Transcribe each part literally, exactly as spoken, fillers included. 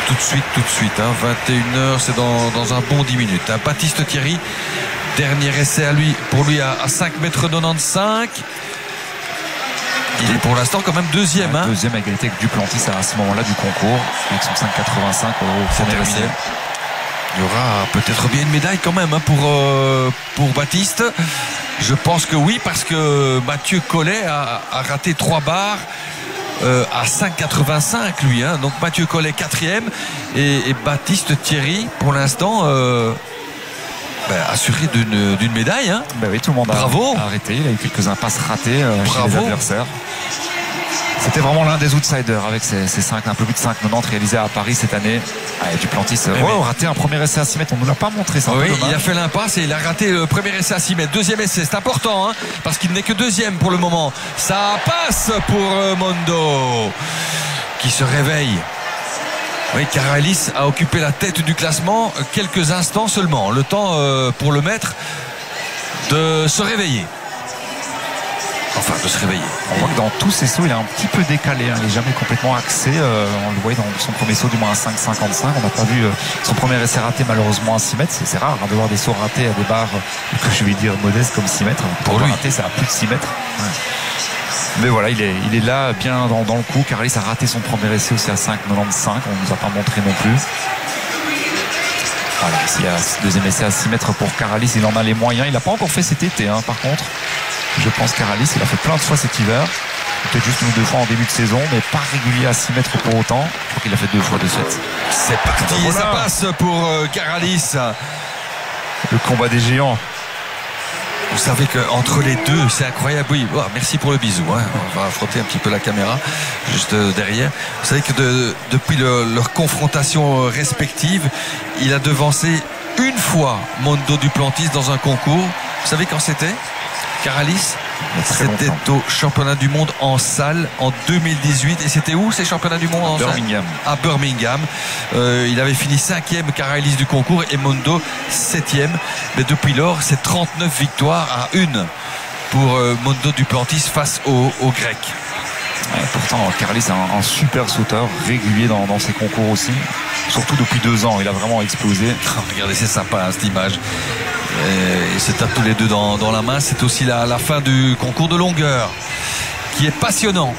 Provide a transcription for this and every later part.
tout de suite, tout de suite. Hein. vingt et une heures, c'est dans, dans un bon dix minutes. Hein. Baptiste Thierry, dernier essai à lui, pour lui à, à cinq mètres quatre-vingt-quinze. Il est pour l'instant quand même deuxième. Ouais, hein. Deuxième à égalité avec Duplantis à ce moment-là du concours, avec son cinq mètres quatre-vingt-cinq au premier essai. Il y aura peut-être bien une médaille quand même hein, pour, euh, pour Baptiste. Je pense que oui, parce que Mathieu Collet a, a raté trois barres euh, à cinq mètres quatre-vingt-cinq lui. Hein. Donc Mathieu Collet quatrième et, et Baptiste Thierry pour l'instant euh, ben, assuré d'une, d'une médaille. Hein. Ben oui, tout le monde a, Bravo. a arrêté. Il a eu quelques impasses ratées euh, chez Bravo. les adversaires. C'était vraiment l'un des outsiders avec ses, ses cinq, un peu plus de cinq mètres quatre-vingt-dix réalisés à Paris cette année. Ah, Duplantis euh, ouais, raté un premier essai à six mètres. On ne nous l'a pas montré ça. Oui, il a fait l'impasse et il a raté le premier essai à six mètres. Deuxième essai, c'est important hein, parce qu'il n'est que deuxième pour le moment. Ça passe pour euh, Mondo qui se réveille. Oui, Caralis a occupé la tête du classement quelques instants seulement. Le temps euh, pour le maître de se réveiller. Enfin, de se réveiller. On voit que dans tous ses sauts, il est un petit peu décalé. Hein. Il n'est jamais complètement axé. Euh, on le voyait dans son premier saut, du moins à cinq mètres cinquante-cinq. On n'a pas vu euh, son premier essai raté, malheureusement, à six mètres. C'est, c'est rare hein, de voir des sauts ratés à des barres, euh, que je vais dire modestes, comme six mètres. Pour, pour lui, raté, c'est à plus de six mètres. Ouais. Mais voilà, il est, il est là, bien dans, dans le coup. Caralis a raté son premier essai aussi à cinq mètres quatre-vingt-quinze. On ne nous a pas montré non plus. Voilà, s'il y a ce deuxième essai à six mètres pour Caralis, il en a les moyens. Il n'a pas encore fait cet été, hein, par contre. Je pense Caralis, il a fait plein de fois cet hiver. Peut-être juste une ou deux fois en début de saison, mais pas régulier à six mètres pour autant. Je crois qu'il a fait deux fois de fait. C'est parti, et ça passe pour euh, Caralis. Le combat des géants. Vous savez qu'entre les deux, c'est incroyable. Oui, oh, merci pour le bisou. Hein. On va frotter un petit peu la caméra juste derrière. Vous savez que de, depuis le, leur confrontation respective, il a devancé une fois Mondo Duplantis dans un concours. Vous savez quand c'était ? Caralis, c'était au championnat du monde en salle en deux mille dix-huit. Et c'était où ces championnats du monde en Birmingham. salle ? À Birmingham. Euh, il avait fini cinquième Caralis du concours et Mondo septième. Mais depuis lors, c'est trente-neuf victoires à une pour euh, Mondo Duplantis face aux au Grecs. Ouais, pourtant, Caralis est un, un super sauteur régulier dans, dans ses concours aussi. Surtout depuis deux ans, il a vraiment explosé. Oh, regardez, c'est sympa hein, cette image. Et ils se tapent tous les deux dans, dans la main. C'est aussi la, la fin du concours de longueur qui est passionnant.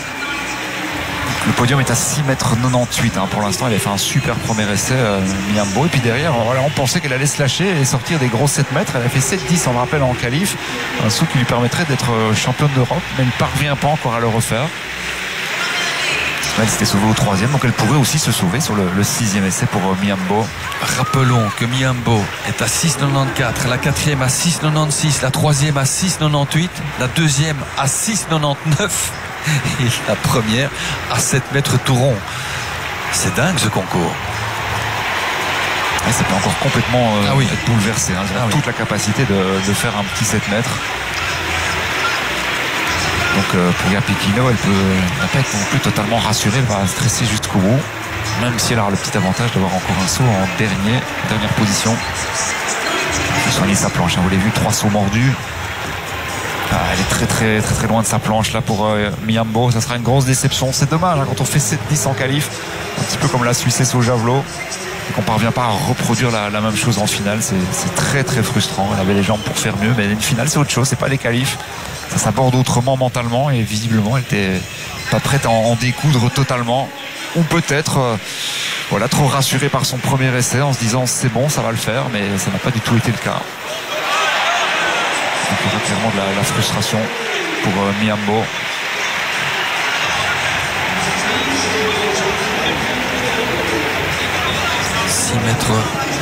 Le podium est à six mètres quatre-vingt-dix-huit hein. Pour l'instant, il a fait un super premier essai, euh, Miambo. Et puis derrière, voilà, on pensait qu'elle allait se lâcher et sortir des gros sept mètres. Elle a fait sept dix, on le rappelle, en qualif. Un saut qui lui permettrait d'être championne d'Europe, mais elle ne parvient pas encore à le refaire. Elle s'était sauvée au troisième, donc elle pourrait aussi se sauver sur le, le sixième essai pour euh, Miambo. Rappelons que Miambo est à six mètres quatre-vingt-quatorze, la quatrième à six mètres quatre-vingt-seize, la troisième à six mètres quatre-vingt-dix-huit, la deuxième à six mètres quatre-vingt-dix-neuf et la première à sept mètres tout rond. C'est dingue ce concours. Et ça peut encore complètement euh, ah oui. être bouleversé. Hein. Elle a ah toute oui. la capacité de, de faire un petit sept mètres. Donc euh, pour Gapikino, elle peut elle peut être non plus totalement rassurée, elle va stresser jusqu'au bout, même si elle a le petit avantage d'avoir encore un saut en dernier, dernière position. Elle peut soigner sa planche, hein. Vous l'avez vu, trois sauts mordus. Ah, elle est très très très très loin de sa planche là pour euh, Miambo. Ça sera une grosse déception. C'est dommage hein, quand on fait sept dix en qualif, un petit peu comme la Suissesse au javelot, et qu'on ne parvient pas à reproduire la, la même chose en finale. C'est, c'est très très frustrant. Elle avait les jambes pour faire mieux, mais une finale c'est autre chose, c'est pas les qualifs. Ça s'aborde autrement mentalement et visiblement elle n'était pas prête à en, en découdre totalement, ou peut-être euh, voilà, trop rassurée par son premier essai en se disant c'est bon, ça va le faire, mais ça n'a pas du tout été le cas. Donc il y aura clairement de la, la frustration pour euh, Miambo. six mètres,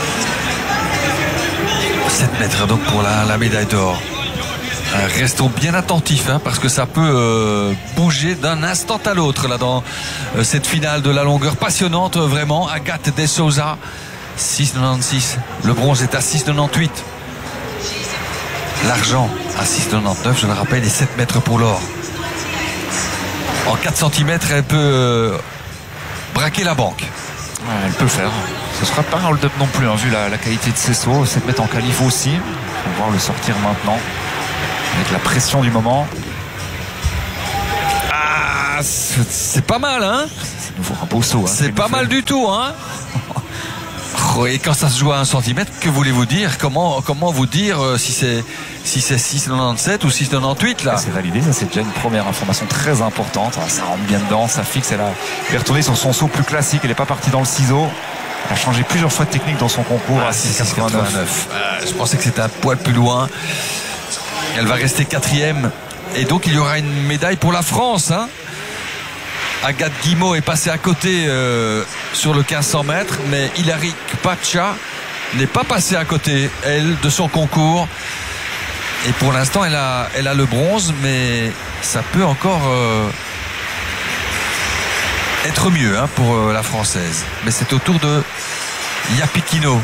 sept mètres donc pour la, la médaille d'or. Restons bien attentifs hein, parce que ça peut euh, bouger d'un instant à l'autre là dans euh, cette finale de la longueur passionnante vraiment. Agathe De Souza six mètres quatre-vingt-seize, le bronze est à six mètres quatre-vingt-dix-huit, l'argent à six mètres quatre-vingt-dix-neuf, je le rappelle, et sept mètres pour l'or. En quatre centimètres elle peut euh, braquer la banque. Ouais, elle peut faire. Ce sera pas un hold-up non plus hein, vu la, la qualité de ses sauts. sept mètres en qualif aussi, on va voir le sortir maintenant avec la pression du moment. Ah, Ah, c'est pas mal, hein. C'est nouveau un beau saut. Hein, c'est pas mal du tout, hein. Et quand ça se joue à un centimètre, que voulez-vous dire? Comment, comment vous dire euh, si c'est si c'est six virgule quatre-vingt-dix-sept ou six virgule quatre-vingt-dix-huit là? C'est validé, ça c'est déjà une première information très importante. Ça rentre bien dedans, ça fixe. Elle a elle est retournée sur son saut plus classique. Elle n'est pas partie dans le ciseau. Elle a changé plusieurs fois de technique dans son concours ah, à six virgule quatre-vingt-neuf. Euh, je pensais que c'était un poil plus loin. Elle va rester quatrième. Et donc il y aura une médaille pour la France, hein. Agathe Guimot est passée à côté euh, sur le quinze cents mètres, mais Hilary Kpacha n'est pas passée à côté, elle, de son concours. Et pour l'instant, elle a, elle a le bronze, mais ça peut encore euh, être mieux, hein, pour euh, la Française. Mais c'est au tour de Yapikino.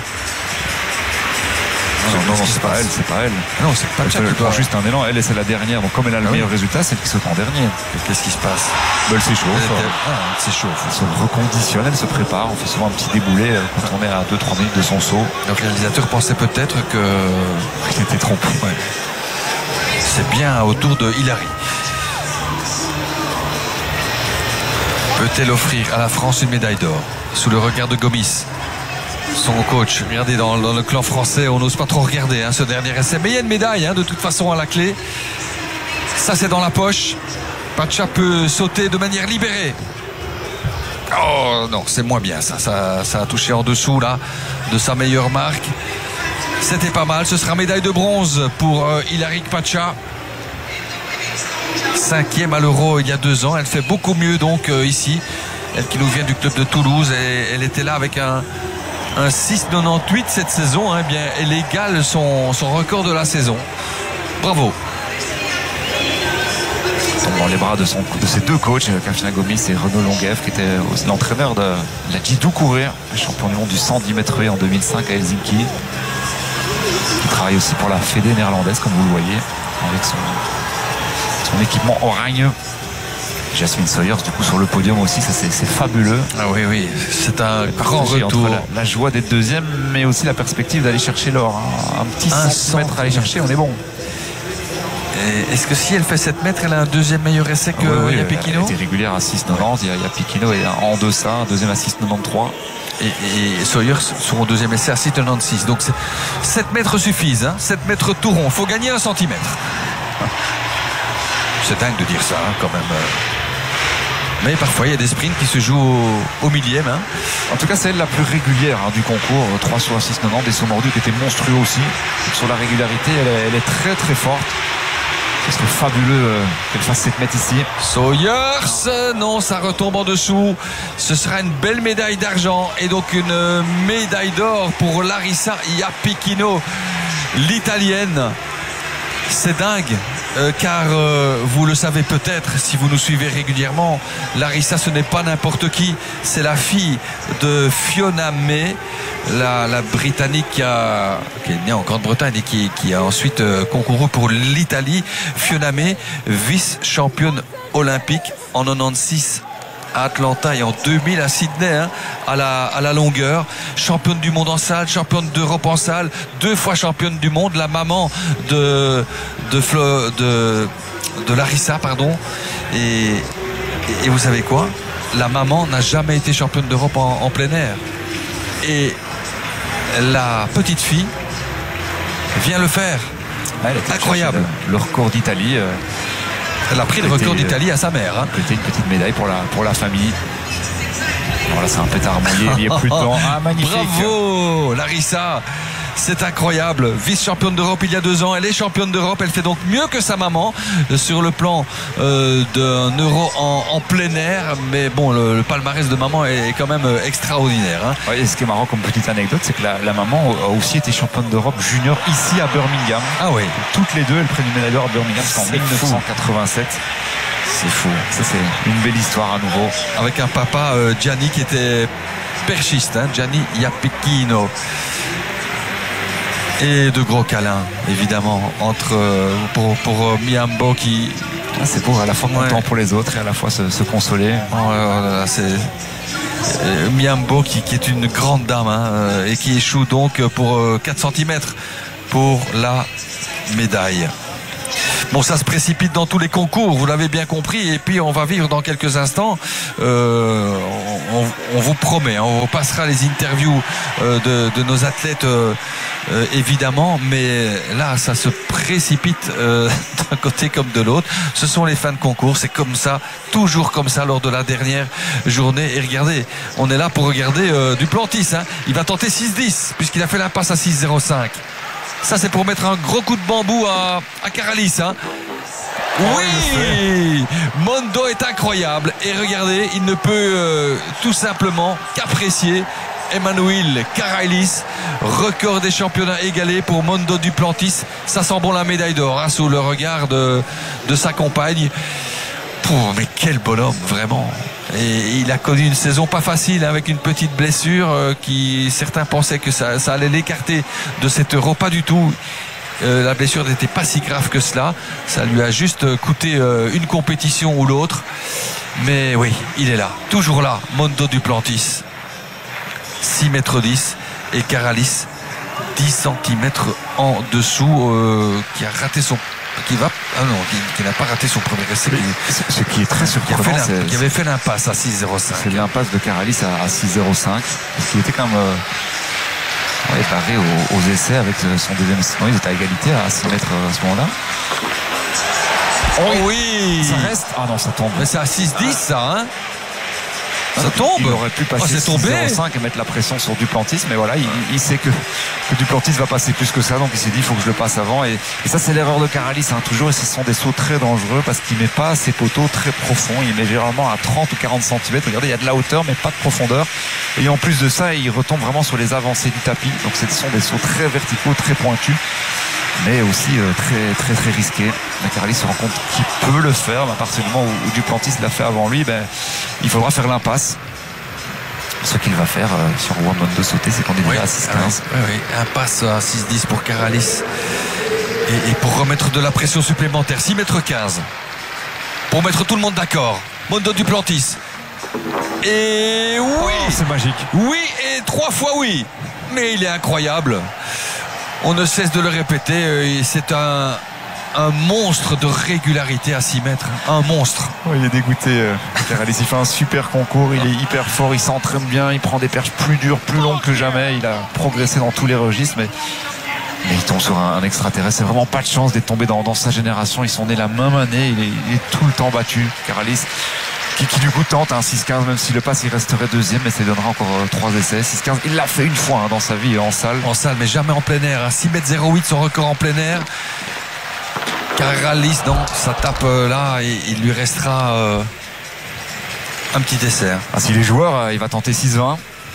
Non, non, non, c'est pas elle, c'est pas elle. Non, c'est pas elle. Elle prend juste un élan. Elle, c'est la dernière. Donc, comme elle a le ah meilleur oui. résultat, c'est elle qui saute en dernier. Qu'est-ce qui se passe? Ben, elle s'échauffe. Elle, ah, elle s'échauffe. Elle se reconditionne, elle se prépare. On fait souvent un petit déboulé quand on est à deux trois minutes de son saut. Donc, le réalisateur pensait peut-être que. Il était trompé. Ouais. C'est bien au tour de Hilary. Peut-elle offrir à la France une médaille d'or sous le regard de Gomis, son coach? Regardez, dans, dans le clan français, on n'ose pas trop regarder, hein, ce dernier essai. Mais il y a une médaille, hein, de toute façon, à la clé. Ça, c'est dans la poche. Kpacha peut sauter de manière libérée. Oh non, c'est moins bien, ça. ça. Ça a touché en dessous, là, de sa meilleure marque. C'était pas mal. Ce sera médaille de bronze pour euh, Hilary Kpacha. Cinquième à l'Euro il y a deux ans. Elle fait beaucoup mieux, donc, euh, ici. Elle qui nous vient du club de Toulouse. Et elle était là avec un... un six virgule quatre-vingt-dix-huit cette saison, hein, bien, elle égale son, son record de la saison. Bravo. Tombe dans les bras de, son, de ses deux coachs, Katarzyna Gomis et Renaud Longuev, qui était aussi l'entraîneur de la Jiddu Courir, champion du monde du cent dix mètres en deux mille cinq à Helsinki. Il travaille aussi pour la Fédé néerlandaise, comme vous le voyez, avec son, son équipement Oranje. Jasmine Sawyers du coup sur le podium aussi, ça c'est fabuleux. Ah oui oui, c'est un grand retour. La, la joie d'être deuxième, mais aussi la perspective d'aller chercher l'or. Hein. Un petit un centimètre à aller chercher, on est bon. Est-ce que si elle fait sept mètres, elle a un deuxième meilleur essai que oui, oui, Yapikino? Elle était régulière à six virgule quatre-vingt-dix. Il y a Yapikino et en deçà, un deuxième à six virgule quatre-vingt-treize. Et, et Sawyers sur un deuxième essai à six virgule quatre-vingt-seize. Donc sept mètres suffisent, hein. sept mètres tout rond. Il faut gagner un centimètre. C'est dingue de dire ça, hein, quand même. Mais parfois il y a des sprints qui se jouent au, au millième, hein. En tout cas c'est elle la plus régulière, hein, du concours. Trois sur six virgule quatre-vingt-dix. Des sauts mordus qui étaient monstrueux aussi. Donc, sur la régularité elle est, elle est très très forte. Ce serait fabuleux euh, qu'elle fasse sept mètres ici. Sawyers, non, ça retombe en dessous. Ce sera une belle médaille d'argent et donc une médaille d'or pour Larissa Yapikino, l'italienne. C'est dingue, euh, car euh, vous le savez peut-être si vous nous suivez régulièrement, Larissa ce n'est pas n'importe qui, c'est la fille de Fiona May, la, la Britannique qui, a, qui est née en Grande-Bretagne et qui, qui a ensuite euh, concouru pour l'Italie. Fiona May, vice-championne olympique en quatre-vingt-seize à Atlanta et en deux mille à Sydney, hein, à, la, à la longueur, championne du monde en salle, championne d'Europe en salle, deux fois championne du monde, la maman de de Flo, de, de Larissa, pardon. Et, et vous savez quoi, la maman n'a jamais été championne d'Europe en, en plein air. Et la petite fille vient le faire. Elle était incroyable. Le, le record d'Italie. Euh... Elle a pris le record d'Italie à sa mère. Hein. C'était une petite médaille pour la, pour la famille. Voilà, c'est un pétard mouillé, il n'y a plus de temps. Ah, magnifique. Bravo, Larissa. C'est incroyable. Vice-championne d'Europe il y a deux ans. Elle est championne d'Europe. Elle fait donc mieux que sa maman sur le plan euh, d'un euro en, en plein air. Mais bon, le, le palmarès de maman est quand même extraordinaire. Hein. Ouais, et ce qui est marrant comme petite anecdote, c'est que la, la maman a aussi été championne d'Europe junior ici à Birmingham. Ah oui. Toutes les deux, elles prennent une médaille d'or à Birmingham en mille neuf cent quatre-vingt-sept. C'est fou. Ça, c'est une belle histoire à nouveau. Avec un papa, euh, Gianni, qui était perchiste. Hein, Gianni Yapikino. Et de gros câlins, évidemment, entre euh, pour, pour euh, Miyambo qui... Ah, c'est pour à la fois content ouais. pour les autres et à la fois se, se consoler. Oh, euh, c'est euh, Miyambo qui, qui est une grande dame, hein, euh, et qui échoue donc pour euh, quatre centimètres pour la médaille. Bon, ça se précipite dans tous les concours, vous l'avez bien compris. Et puis on va vivre dans quelques instants. Euh, on, on vous promet, hein, on passera les interviews euh, de, de nos athlètes euh, euh, évidemment. Mais là, ça se précipite euh, d'un côté comme de l'autre. Ce sont les fins de concours, c'est comme ça, toujours comme ça lors de la dernière journée. Et regardez, on est là pour regarder euh, Duplantis. Hein. Il va tenter six dix puisqu'il a fait l'impasse à six zéro cinq. Ça, c'est pour mettre un gros coup de bambou à, à Caralis. Hein. Oui, Mondo est incroyable. Et regardez, il ne peut euh, tout simplement qu'apprécier Emmanuel Caralis. Record des championnats égalé pour Mondo Duplantis. Ça sent bon la médaille d'or hein, sous le regard de, de sa compagne. Pouh, mais quel bonhomme, vraiment. Et il a connu une saison pas facile avec une petite blessure euh, qui certains pensaient que ça, ça allait l'écarter de cet Euro. Pas du tout. Euh, la blessure n'était pas si grave que cela. Ça lui a juste coûté euh, une compétition ou l'autre. Mais oui, il est là, toujours là. Mondo Duplantis, six mètres dix et Caralis dix centimètres en dessous, euh, qui a raté son qui va ah non qui, qui n'a pas raté son premier essai, ce, ce qui est très surprenant, qui, fait qui avait fait l'impasse à six zéro cinq. C'est l'impasse de Caralis à, à six zéro cinq, parce qu'il était quand même euh, ouais, barré aux, aux essais avec son deuxième essai. Il était à égalité à six mètres à ce moment-là. Oh oui, ça reste. Ah non, ça tombe. Mais c'est à six dix ça hein. Ça tombe. Il aurait pu passer oh, six zéro cinq et mettre la pression sur Duplantis, mais voilà, il, il sait que, que Duplantis va passer plus que ça, donc il s'est dit il faut que je le passe avant. Et, et ça, c'est l'erreur de Caralis, hein, toujours. Et ce sont des sauts très dangereux parce qu'il met pas ses poteaux très profonds. Il met généralement à trente ou quarante centimètres. Regardez, il y a de la hauteur, mais pas de profondeur. Et en plus de ça, il retombe vraiment sur les avancées du tapis. Donc ce sont des sauts très verticaux, très pointus, mais aussi euh, très très très risqué. Caralis se rend compte qu'il peut le faire, mais à partir du moment où, où Duplantis l'a fait avant lui, ben, il faudra faire l'impasse. Ce qu'il va faire euh, sur One Mondo sauter, c'est qu'on est déjà oui, à six quinze. Oui, oui, impasse à six dix pour Caralis. Et, et pour remettre de la pression supplémentaire, six mètres quinze. Pour mettre tout le monde d'accord. Mondo Duplantis. Et oui, oh, c'est magique. Oui, et trois fois oui. Mais il est incroyable. On ne cesse de le répéter. C'est un, un monstre de régularité à six mètres. Un monstre. Oh, il est dégoûté. Euh, il fait un super concours. Il est hyper fort. Il s'entraîne bien. Il prend des perches plus dures, plus longues que jamais. Il a progressé dans tous les registres. Mais, mais il tombe sur un, un extraterrestre. C'est vraiment pas de chance d'être tombé dans, dans sa génération. Ils sont nés la même année. Il est, il est tout le temps battu. Caralis. Qui, qui du coup tente un hein, six quinze, même s'il le passe il resterait deuxième, mais ça lui donnera encore euh, trois essais. Six quinze, il l'a fait une fois hein, dans sa vie en salle. En salle, mais jamais en plein air. Hein. six mètres zéro huit son record en plein air. Caralis, non, ça tape euh, là et il lui restera euh, un petit essai. Hein. Ah, s'il est joueur, euh, il va tenter six vingt.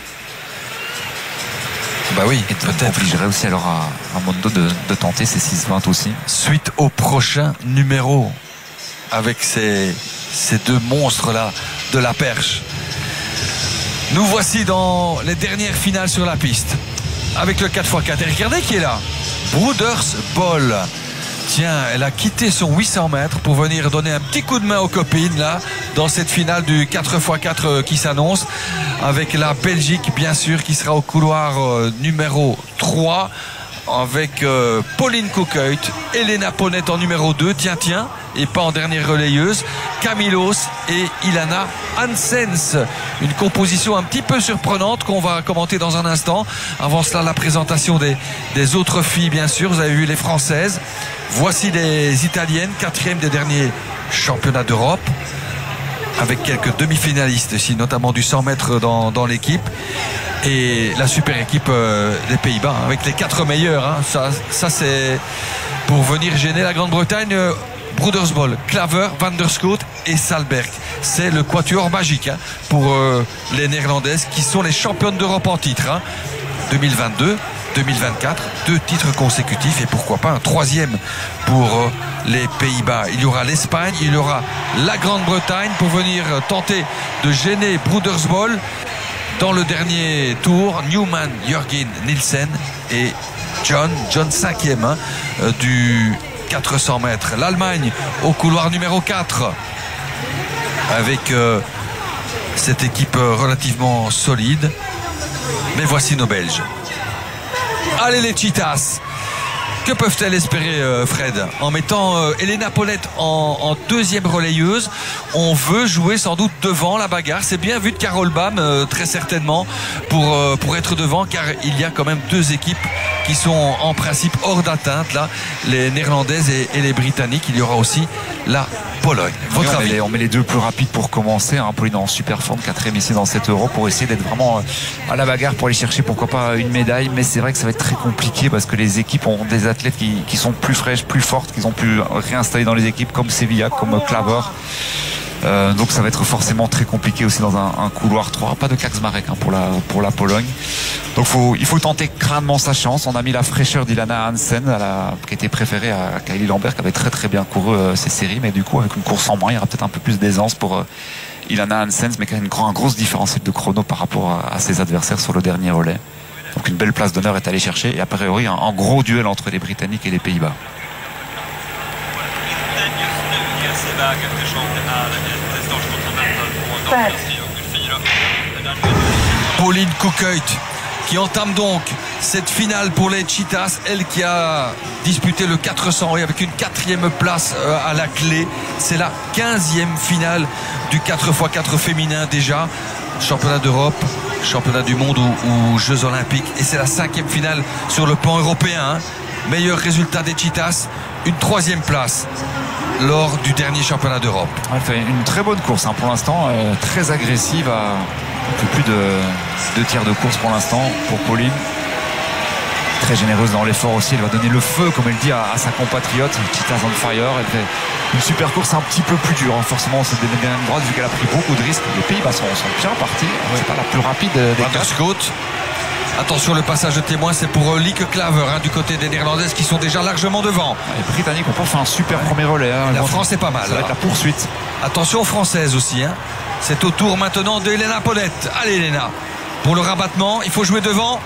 Bah oui, et peut-être. Obligerait aussi alors à, à Mondo de, de tenter ces six vingt aussi. Suite au prochain numéro avec ces. Ces deux monstres-là de la perche. Nous voici dans les dernières finales sur la piste. Avec le quatre fois quatre. Et regardez qui est là. Broeders Bol. Tiens, elle a quitté son huit cents mètres pour venir donner un petit coup de main aux copines là, dans cette finale du quatre fois quatre qui s'annonce. Avec la Belgique, bien sûr, qui sera au couloir euh, numéro trois. Avec euh, Pauline Koekhuis, Elena Ponnet en numéro deux, tiens tiens, et pas en dernière relayeuse, Camilos et Ilana Hansens. Une composition un petit peu surprenante qu'on va commenter dans un instant. Avant cela, la présentation des, des autres filles, bien sûr. Vous avez vu les Françaises. Voici les Italiennes, quatrième des derniers championnats d'Europe, avec quelques demi-finalistes ici, notamment du cent mètres dans, dans l'équipe. Et la super équipe euh, des Pays-Bas, hein, avec les quatre meilleurs. Hein. Ça, ça c'est pour venir gêner la Grande-Bretagne. Euh, Broeders Bol, Klaver, Van der Schoot et Salberg. C'est le quatuor magique hein, pour euh, les Néerlandaises qui sont les championnes d'Europe en titre. Hein. deux mille vingt-deux, deux mille vingt-quatre, deux titres consécutifs et pourquoi pas un troisième pour euh, les Pays-Bas. Il y aura l'Espagne, il y aura la Grande-Bretagne pour venir tenter de gêner Broeders Bol. Dans le dernier tour, Newman, Jørgen Nielsen et John, John cinquième hein, euh, du quatre cents mètres. L'Allemagne au couloir numéro quatre avec euh, cette équipe relativement solide. Mais voici nos Belges. Allez les Cheetahs. Que peuvent-elles espérer, euh, Fred, en mettant euh, Elena Paulette en, en deuxième relayeuse? On veut jouer sans doute devant la bagarre. C'est bien vu de Carole Bam, euh, très certainement, pour, euh, pour être devant, car il y a quand même deux équipes qui sont en principe hors d'atteinte, là, les Néerlandaises et, et les Britanniques. Il y aura aussi la Pologne. Votre on, avis? met les, on met les deux plus rapides pour commencer, hein. Pauline en super forme, quatrième ici dans sept euros, pour essayer d'être vraiment à la bagarre, pour aller chercher pourquoi pas une médaille. Mais c'est vrai que ça va être très compliqué parce que les équipes ont des athlètes qui, qui sont plus fraîches, plus fortes, qu'ils ont pu réinstaller dans les équipes, comme Sevilla, comme Klaver. Euh, donc ça va être forcément très compliqué aussi dans un, un couloir trois. Pas de Kaczmarek, hein, pour, la, pour la Pologne. Donc faut, il faut tenter crânement sa chance. On a mis la fraîcheur d'Ilana Hansen, à la, qui était préférée à Kylie Lambert, qui avait très très bien couru euh, ces séries, mais du coup avec une course en moins, il y aura peut-être un peu plus d'aisance pour euh, Ilana Hansen, mais qui a une, une grosse différence de chrono par rapport à, à ses adversaires sur le dernier relais. Donc une belle place d'honneur est allée chercher, et a priori un, un gros duel entre les Britanniques et les Pays-Bas. Pauline Koekhuis qui entame donc cette finale pour les Cheetahs, elle qui a disputé le quatre cents et avec une quatrième place à la clé. C'est la quinzième finale du quatre par quatre féminin déjà, championnat d'Europe, championnat du monde ou, ou Jeux Olympiques, et c'est la cinquième finale sur le plan européen. Meilleur résultat des Cheetahs, une troisième place lors du dernier championnat d'Europe. Elle fait une très bonne course, hein, pour l'instant, euh, très agressive, à un peu plus de deux tiers de course pour l'instant pour Pauline. Très généreuse dans l'effort aussi, elle va donner le feu, comme elle dit, à, à sa compatriote Cheetahs on Fire. Elle fait une super course un petit peu plus dure, hein. Forcément c'est des dernières droites vu qu'elle a pris beaucoup de risques. Les Pays-Bas sont, sont bien partis, ouais. C'est pas la plus rapide des quatre. Attention, le passage de témoin, c'est pour Lieke Klaver, hein, du côté des Néerlandaises qui sont déjà largement devant. Les Britanniques ont pas fait un super premier relais, hein. La France est pas mal. Ça va être la poursuite. Attention aux Françaises aussi, hein. C'est au tour maintenant de Elena Paulette. Allez Elena, pour le rabattement, il faut jouer devant,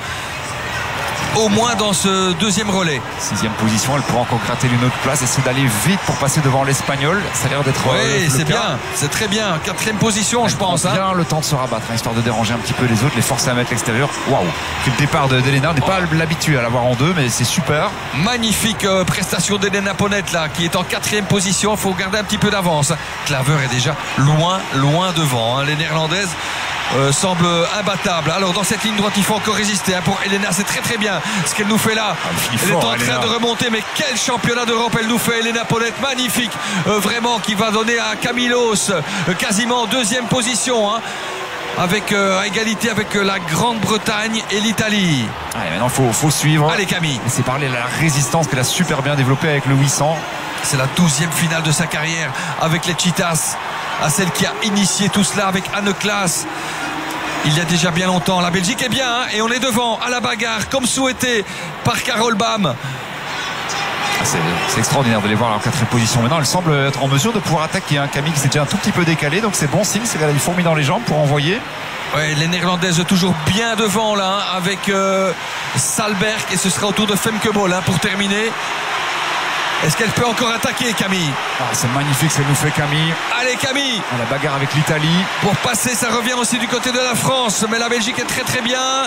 au moins dans ce deuxième relais. Sixième position, elle pourra encore gratter une autre place, essayer d'aller vite pour passer devant l'Espagnol. Ça a l'air d'être. Oui, euh, c'est bien, c'est très bien. Quatrième position, elle je pense. Bien, hein. Le temps de se rabattre, hein, histoire de déranger un petit peu les autres, les forcer à mettre l'extérieur. Waouh! Le départ d'Elena, on n'est pas l'habitué à l'avoir en deux, mais c'est super. Magnifique euh, prestation d'Elena Paulette là, qui est en quatrième position. Il faut garder un petit peu d'avance. Klaver est déjà loin, loin devant, hein. Les Néerlandaises Euh, semble imbattable. Alors dans cette ligne droite il faut encore résister, hein. Pour Elena c'est très très bien ce qu'elle nous fait là. Elle, elle fort, est en train Elena. de remonter, mais quel championnat d'Europe elle nous fait, Elena Paulette, magnifique, euh, vraiment, qui va donner à Camilos euh, quasiment deuxième position, hein, avec euh, à égalité avec euh, la Grande-Bretagne et l'Italie. Allez, maintenant faut, faut suivre. Allez Camille, c'est parler de la résistance qu'elle a super bien développée avec le huit cents. C'est la douzième finale de sa carrière avec les Cheetahs, à celle qui a initié tout cela avec Anne Klaas il y a déjà bien longtemps. La Belgique est bien, hein, et on est devant à la bagarre comme souhaité par Carole Bam. C'est, c'est extraordinaire de les voir en quatrième position. Maintenant, elle semble être en mesure de pouvoir attaquer, un hein. Camille qui s'est déjà un tout petit peu décalé, donc c'est bon signe, c'est qu'elle a des fourmis dans les jambes pour envoyer. Ouais, les Néerlandaises toujours bien devant là, hein, avec euh, Salberg, et ce sera au tour de Femke Bol, hein, pour terminer. Est-ce qu'elle peut encore attaquer, Camille? Ah, c'est magnifique ce qu'elle nous fait, Camille. Allez Camille, la bagarre avec l'Italie. Pour passer, ça revient aussi du côté de la France, mais la Belgique est très très bien,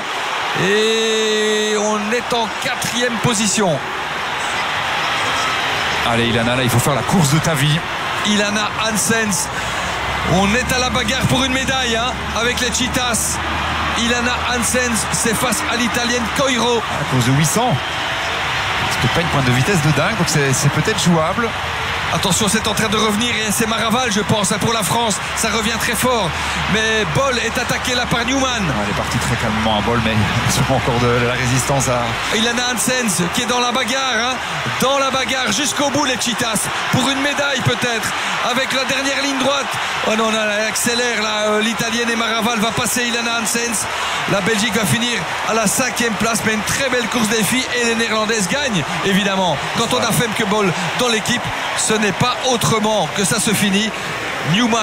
et on est en quatrième position. Allez Ilana, là il faut faire la course de ta vie. Ilana Hansens, on est à la bagarre pour une médaille, hein, avec les Cheetahs. Ilana Hansens, c'est face à l'Italienne Coiro. À cause de huit cents. C'est pas une pointe de vitesse de dingue, donc c'est, c'est peut-être jouable. Attention, c'est en train de revenir, et c'est Maraval, je pense, hein, pour la France. Ça revient très fort, mais Bol est attaqué là par Newman. Elle est partie très calmement à Bol, mais il y a encore de la résistance à... Ilana Hansens qui est dans la bagarre, hein, dans la bagarre jusqu'au bout, les Cheetahs, pour une médaille peut-être, avec la dernière ligne droite. Oh non, là, elle accélère là, euh, l'Italienne, et Maraval va passer Ilana Hansens. La Belgique va finir à la cinquième place, mais une très belle course des filles, et les Néerlandaises gagnent évidemment. Quand on a Femke Bol dans l'équipe, ce n'est pas autrement que ça se finit. Newman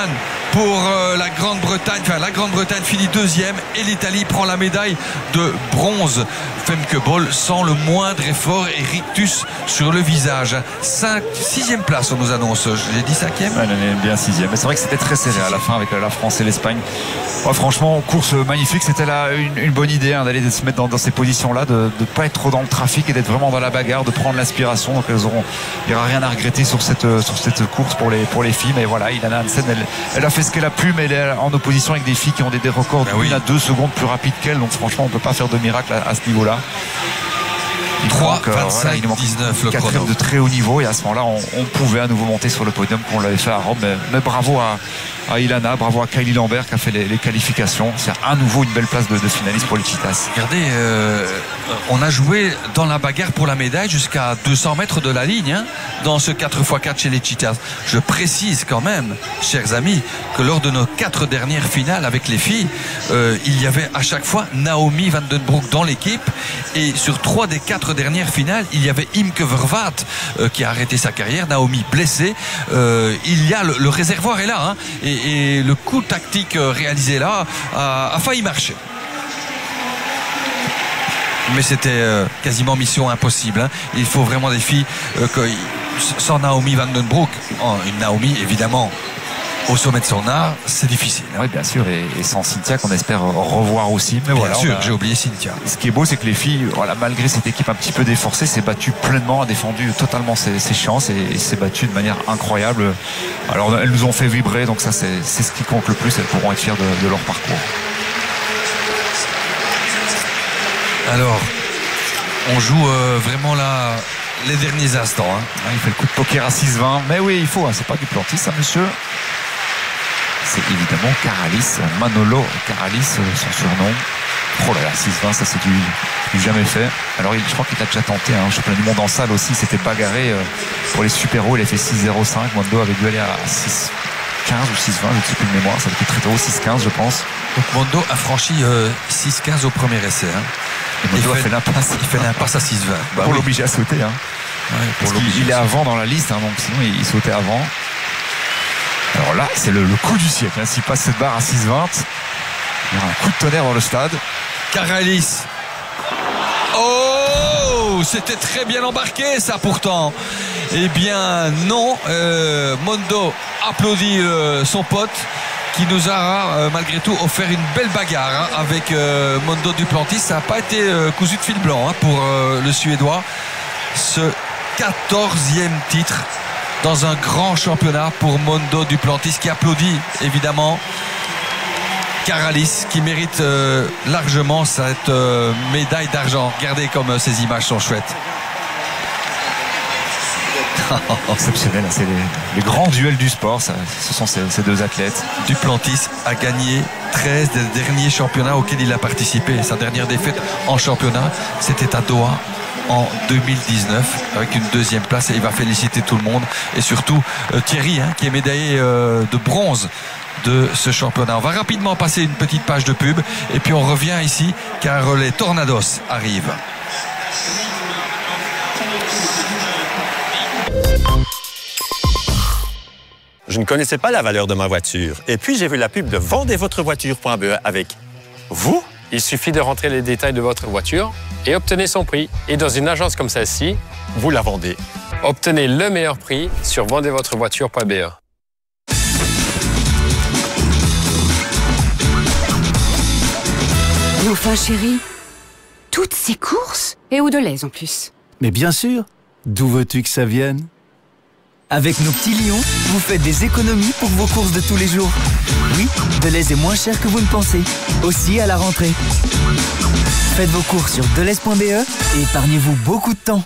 pour euh, la Grande-Bretagne. Enfin, la Grande-Bretagne finit deuxième et l'Italie prend la médaille de bronze. Femke Bol sans le moindre effort et rictus sur le visage. Cinq, sixième place, on nous annonce. J'ai dit cinquième. Ouais, elle est bien sixième. Mais c'est vrai que c'était très serré à la fin avec la France et l'Espagne. Ouais, franchement, course magnifique. C'était là une, une bonne idée hein, d'aller se mettre dans, dans ces positions-là, de ne pas être trop dans le trafic et d'être vraiment dans la bagarre, de prendre l'inspiration. Donc elles auront, il n'y aura rien à regretter sur cette, sur cette course pour les, pour les filles. Mais voilà, Ilana Hansen, elle, elle a fait ce qu'elle a pu, mais elle est en opposition avec des filles qui ont des, des records ben d'une oui. à deux secondes plus rapides qu'elle. Donc franchement, on ne peut pas faire de miracle à, à ce niveau-là. trois, vingt-cinq, dix-neuf le quatrième de très haut niveau et à ce moment-là on, on pouvait à nouveau monter sur le podium qu'on l'avait fait à Rome, mais, mais bravo à, à Ilana, bravo à Kylie Lambert qui a fait les, les qualifications. C'est à nouveau une belle place de, de finaliste pour les Cheetahs. Regardez, euh, on a joué dans la bagarre pour la médaille jusqu'à deux cents mètres de la ligne hein, dans ce quatre par quatre chez les Cheetahs. Je précise quand même, chers amis, que lors de nos quatre dernières finales avec les filles, euh, il y avait à chaque fois Naomi van den Broek dans l'équipe et sur trois des quatre dernières finales, il y avait Imke Vervaat euh, qui a arrêté sa carrière, Naomi blessée. Euh, il y a le, le réservoir est là hein, et, et le coup tactique réalisé là a, a failli marcher. Mais c'était euh, quasiment mission impossible. Hein. Il faut vraiment des filles euh, que, sans Naomi van den Broek, oh, une Naomi évidemment au sommet de son art, c'est difficile. Oui, bien sûr, et, et sans Cynthia qu'on espère revoir aussi. Mais bien voilà, sûr, a... j'ai oublié Cynthia. Ce qui est beau, c'est que les filles, voilà, malgré cette équipe un petit peu déforcée, s'est battue pleinement, a défendu totalement ses, ses chances et, et s'est battue de manière incroyable. Alors, elles nous ont fait vibrer, donc ça, c'est, c'est ce qui compte le plus. Elles pourront être fières de, de leur parcours. Alors, on joue euh, vraiment là les derniers instants. Hein. Ah, il fait le coup de poker à six vingt. Mais oui, il faut, hein, c'est pas du plantis, ça, monsieur. C'est évidemment Caralis, Manolo Caralis, son surnom. Oh là là, six vingt, ça c'est du, du jamais fait. Alors je crois qu'il a déjà tenté un hein, championnat du monde en salle aussi, il s'était bagarré euh, pour les super-hauts, il a fait six zéro cinq. Mondo avait dû aller à six quinze ou six vingt, je ne sais plus de mémoire, ça avait été très tôt, six quinze je pense. Donc Mondo a franchi euh, six quinze au premier essai. Hein. Et Mondo il a fait, fait l'impasse. Il fait l'impasse à six vingt. Bah, pour oui. l'obliger à sauter. Hein. Ouais, pour Parce qu'il est avant dans la liste, hein, donc sinon il, il sautait avant. Alors là, c'est le, le coup du siècle. Hein. S'il passe cette barre à six vingt, il y aura un coup de tonnerre dans le stade. Caralis. Oh, c'était très bien embarqué, ça pourtant. Eh bien, non. Euh, Mondo applaudit euh, son pote qui nous a euh, malgré tout offert une belle bagarre hein, avec euh, Mondo Duplantis. Ça n'a pas été euh, cousu de fil blanc hein, pour euh, le Suédois. Ce quatorzième titre dans un grand championnat pour Mondo Duplantis qui applaudit évidemment Caralis qui mérite euh, largement cette euh, médaille d'argent. Regardez comme euh, ces images sont chouettes. Exceptionnel, c'est les, les grands duels du sport, ça, ce sont ces, ces deux athlètes. Duplantis a gagné treize des derniers championnats auxquels il a participé. Sa dernière défaite en championnat, c'était à Doha en deux mille dix-neuf avec une deuxième place et il va féliciter tout le monde et surtout euh, Thierry hein, qui est médaillé euh, de bronze de ce championnat. On va rapidement passer une petite page de pub et puis on revient ici car les Tornados arrivent. Je ne connaissais pas la valeur de ma voiture et puis j'ai vu la pub de vendez votre voiture point b e avec vous. Il suffit de rentrer les détails de votre voiture et obtenez son prix. Et dans une agence comme celle-ci, vous la vendez. Obtenez le meilleur prix sur vendez votre voiture point b e. Enfin chérie, toutes ces courses et au Delhaize en plus. Mais bien sûr, d'où veux-tu que ça vienne? Avec nos petits lions, vous faites des économies pour vos courses de tous les jours. Oui, Delhaize est moins cher que vous ne pensez, aussi à la rentrée. Faites vos courses sur delhaize point b e et épargnez-vous beaucoup de temps.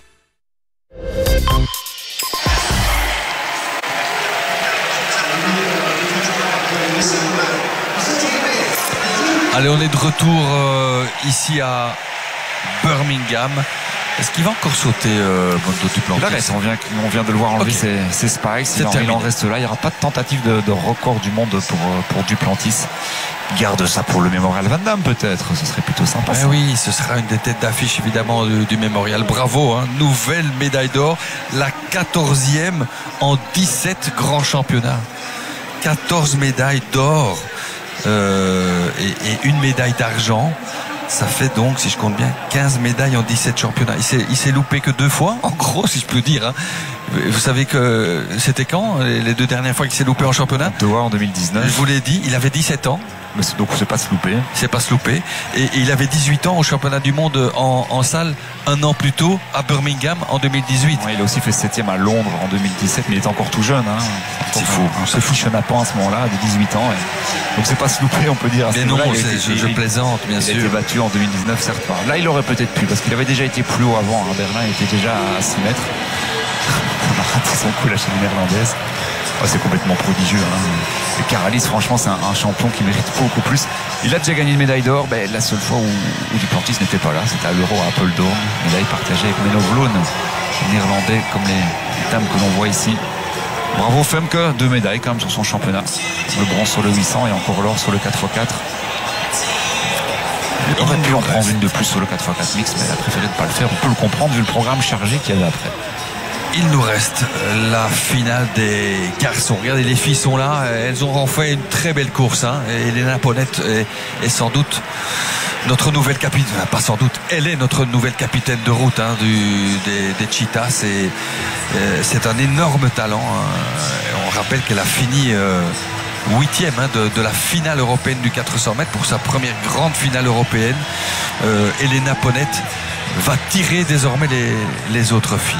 Allez, on est de retour euh, ici à Birmingham. Est-ce qu'il va encore sauter euh, Mondo Duplantis? Là, on vient, on vient de le voir enlever okay. ses, ses spikes. Il, il en reste là. Il n'y aura pas de tentative de, de record du monde pour, pour Duplantis. Garde ça pour le Mémorial Van Damme peut-être. Ce serait plutôt sympa. Ben oui, ce sera une des têtes d'affiche évidemment du, du Mémorial. Bravo, hein. Nouvelle médaille d'or. La quatorzième en dix-sept grands championnats. quatorze médailles d'or euh, et, et une médaille d'argent. Ça fait donc, si je compte bien, quinze médailles en dix-sept championnats. Il s'est, il s'est loupé que deux fois, en gros, si je peux dire. Hein. Vous savez que c'était quand, les deux dernières fois qu'il s'est loupé en championnat? Doha en deux mille dix-neuf. Je vous l'ai dit, il avait dix-sept ans. Mais c'est, donc, c'est pas se louper. Il s'est pas se louper. Et, et il avait dix-huit ans au championnat du monde en, en salle un an plus tôt à Birmingham en deux mille dix-huit. Ouais, il a aussi fait septième à Londres en deux mille dix-sept, mais il était encore tout jeune. Hein. C'est fou. C'est fou, chenapan à ce moment-là, de dix-huit ans. Et... donc c'est pas se louper, on peut dire. À mais ce non, là, il c'est, été, je, je plaisante, bien il sûr. Il a été battu en deux mille dix-neuf, certes pas. Là, il aurait peut-être pu, parce qu'il avait déjà été plus haut avant. Hein. Berlin était déjà à six mètres. On a raté son coup, la chaîne néerlandaise. Oh, c'est complètement prodigieux. Hein. Et Karalis, franchement, c'est un, un champion qui mérite beaucoup plus. Il a déjà gagné une médaille d'or. Ben, la seule fois où, où Duplantis n'était pas là, c'était à l'Euro à Apeldoorn. Médaille partagée avec Menno Vloon, néerlandais comme les, les dames que l'on voit ici. Bravo Femke, deux médailles quand même sur son championnat. Le bronze sur le huit cents et encore l'or sur le quatre fois quatre. Il aurait pu en prendre une de plus sur le quatre fois quatre mix, mais elle a préféré ne pas le faire. On peut le comprendre vu le programme chargé qu'il y avait après. Il nous reste la finale des garçons. Regardez, les filles sont là. Elles ont fait une très belle course. Hein. Et Elena Ponette est, est sans doute notre nouvelle capitaine. Pas sans doute, elle est notre nouvelle capitaine de route hein, du, des, des Cheetahs. C'est, c'est un énorme talent. Hein. On rappelle qu'elle a fini euh, huitième hein, de, de la finale européenne du quatre cents mètres pour sa première grande finale européenne. Euh, Elena Ponette va tirer désormais les, les autres filles.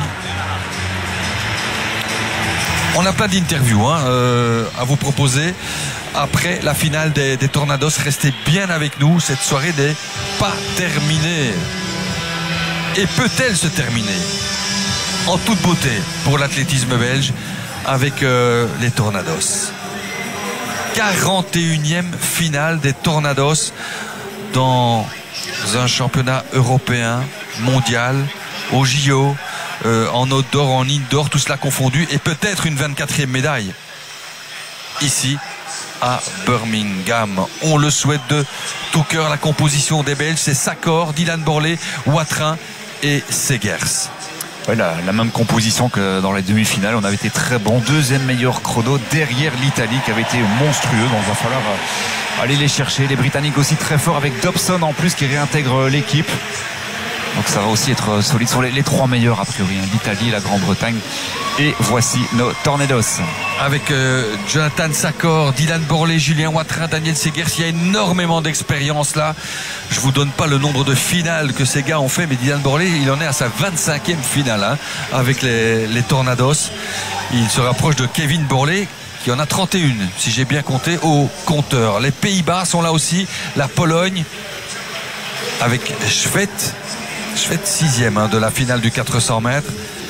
On a plein d'interviews hein, euh, à vous proposer après la finale des, des Tornados. Restez bien avec nous, cette soirée n'est pas terminée. Et peut-elle se terminer en toute beauté pour l'athlétisme belge avec euh, les Tornados. quarante et unième finale des Tornados dans un championnat européen, mondial, au J O. Euh, en outdoor, en indoor, tout cela confondu, et peut-être une vingt-quatrième médaille ici à Birmingham. On le souhaite de tout cœur. La composition des Belges, c'est Sakor, Dylan Borlée, Watrin et Segers. Ouais, la, la même composition que dans les demi-finales. On avait été très bon, deuxième meilleur chrono derrière l'Italie qui avait été monstrueux, donc il va falloir aller les chercher. Les Britanniques aussi très forts avec Dobson en plus qui réintègre l'équipe. Donc ça va aussi être solide sur les, les trois meilleurs a priori, hein, l'Italie, la Grande-Bretagne. Et voici nos Tornados. Avec euh, Jonathan Sakor, Dylan Borlée, Julien Watrin, Daniel Segers, il y a énormément d'expérience là. Je vous donne pas le nombre de finales que ces gars ont fait, mais Dylan Borlée, il en est à sa vingt-cinquième finale hein, avec les, les Tornados. Il se rapproche de Kevin Borlée qui en a trente et une, si j'ai bien compté, au compteur. Les Pays-Bas sont là aussi, la Pologne avec Schwett. Schwett sixième hein, de la finale du quatre cents mètres.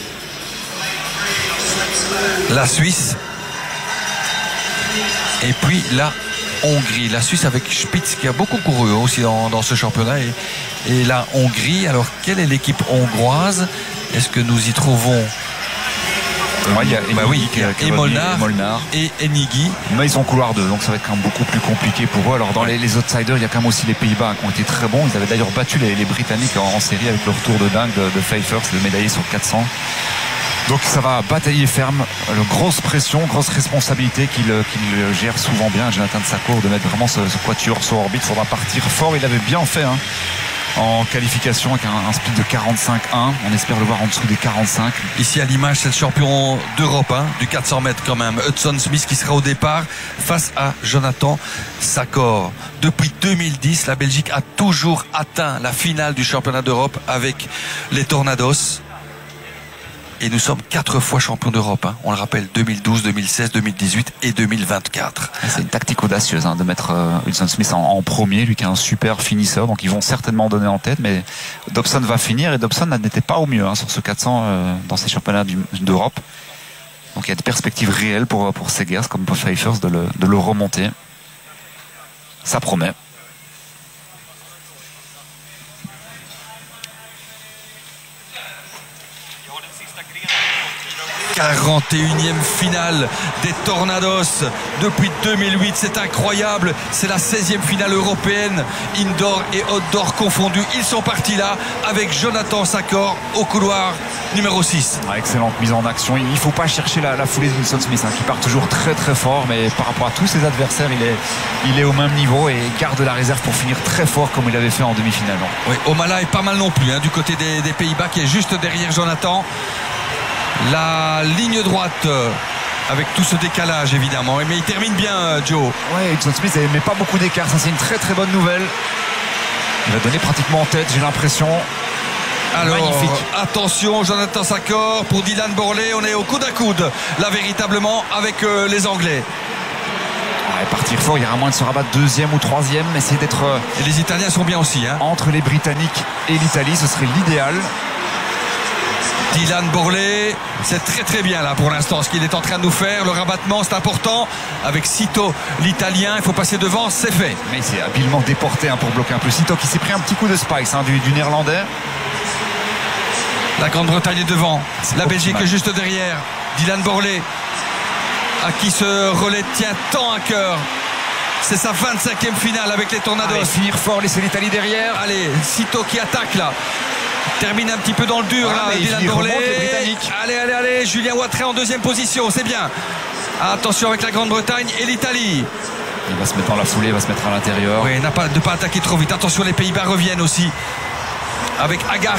La Suisse. Et puis la Hongrie. La Suisse avec Spitz qui a beaucoup couru aussi dans, dans ce championnat. Et, et la Hongrie. Alors quelle est l'équipe hongroise? Est-ce que nous y trouvons Ouais, il y a bah oui, et Molnar, Molnar et Enigi. Mais ils sont couloir deux, donc ça va être quand même beaucoup plus compliqué pour eux. Alors dans les, les outsiders, il y a quand même aussi les Pays-Bas hein, qui ont été très bons. Ils avaient d'ailleurs battu les, les Britanniques en, en série avec leur tour de dingue de, de Pfeiffer, le médaillé sur quatre cents. Donc ça va batailler ferme, le, grosse pression, grosse responsabilité qu'il qu'il gère souvent bien, Jonathan Sakor, de mettre vraiment ce, ce quatuor sur orbite. Il faudra partir fort, il avait bien fait hein, en qualification avec un, un split de quarante-cinq un. On espère le voir en dessous des quarante-cinq. Ici à l'image, c'est le champion d'Europe hein, du quatre cents mètres quand même, Hudson Smith, qui sera au départ face à Jonathan Sakor. Depuis deux mille dix, la Belgique a toujours atteint la finale du championnat d'Europe avec les Tornados. Et nous sommes quatre fois champions d'Europe. Hein. On le rappelle, deux mille douze, deux mille seize, deux mille dix-huit et deux mille vingt-quatre. C'est une tactique audacieuse hein, de mettre euh, Hudson Smith en, en premier, lui qui est un super finisseur. Donc ils vont certainement donner en tête. Mais Dobson va finir et Dobson n'était pas au mieux hein, sur ce quatre cents euh, dans ces championnats du, d'Europe. Donc il y a des perspectives réelles pour, pour Segers comme pour Pfeiffer de le, de le remonter. Ça promet. quarante et unième finale des Tornados depuis deux mille huit, c'est incroyable, c'est la seizième finale européenne, indoor et outdoor confondus. Ils sont partis là avec Jonathan Sakor au couloir numéro six. Ah, excellente mise en action, il ne faut pas chercher la, la foulée de Wilson Smith hein, qui part toujours très très fort, mais par rapport à tous ses adversaires il est, il est au même niveau et garde la réserve pour finir très fort comme il avait fait en demi-finale. Oui, Omala est pas mal non plus hein, du côté des, des Pays-Bas qui est juste derrière Jonathan. La ligne droite euh, avec tout ce décalage évidemment, mais il termine bien euh, Joe. Ouais, Wilson Smith met pas beaucoup d'écart, ça c'est une très très bonne nouvelle. Il va donner pratiquement en tête, j'ai l'impression. Alors, magnifique. Attention, Jonathan Sakor pour Dylan Borlée, on est au coude à coude là véritablement avec euh, les Anglais. Ouais, partir fort, il y aura moins de se rabattre deuxième ou troisième, essayer d'être euh, et les Italiens sont bien aussi hein. Entre les Britanniques et l'Italie, ce serait l'idéal. Dylan Borlée, c'est très très bien là pour l'instant ce qu'il est en train de nous faire. Le rabattement c'est important avec Cito l'Italien, il faut passer devant, c'est fait. Mais il s'est habilement déporté hein, pour bloquer un peu. Cito qui s'est pris un petit coup de spikes hein, du, du Néerlandais. La Grande-Bretagne est devant, c'est la Belgique est juste derrière. Dylan Borlée à qui ce relais tient tant à cœur. C'est sa vingt-cinquième finale avec les Tornados. Allez, finir fort, laisser l'Italie derrière. Allez, Cito qui attaque là. Termine un petit peu dans le dur voilà, là, Dylan Borlée. Britanniques. Allez, allez, allez, Julien Watré en deuxième position, c'est bien. Attention avec la Grande-Bretagne et l'Italie. Il va se mettre dans la foulée, il va se mettre à l'intérieur. Oui, n'a pas de pas attaquer trop vite. Attention, les Pays-Bas reviennent aussi. Avec Agart.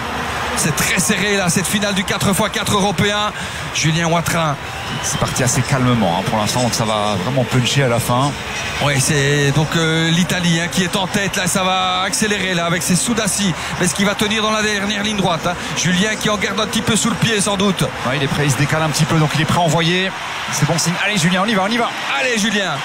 C'est très serré là, cette finale du quatre par quatre européen. Julien Watrin. C'est parti assez calmement hein, pour l'instant, donc ça va vraiment puncher à la fin. Oui, c'est donc euh, l'Italie hein, qui est en tête là, ça va accélérer là avec ses Soudassi. Mais est-ce qu'il va tenir dans la dernière ligne droite hein. Julien qui en garde un petit peu sous le pied sans doute. Ouais, il est prêt, il se décale un petit peu, donc il est prêt à envoyer. C'est bon signe. Allez Julien, on y va, on y va. Allez Julien.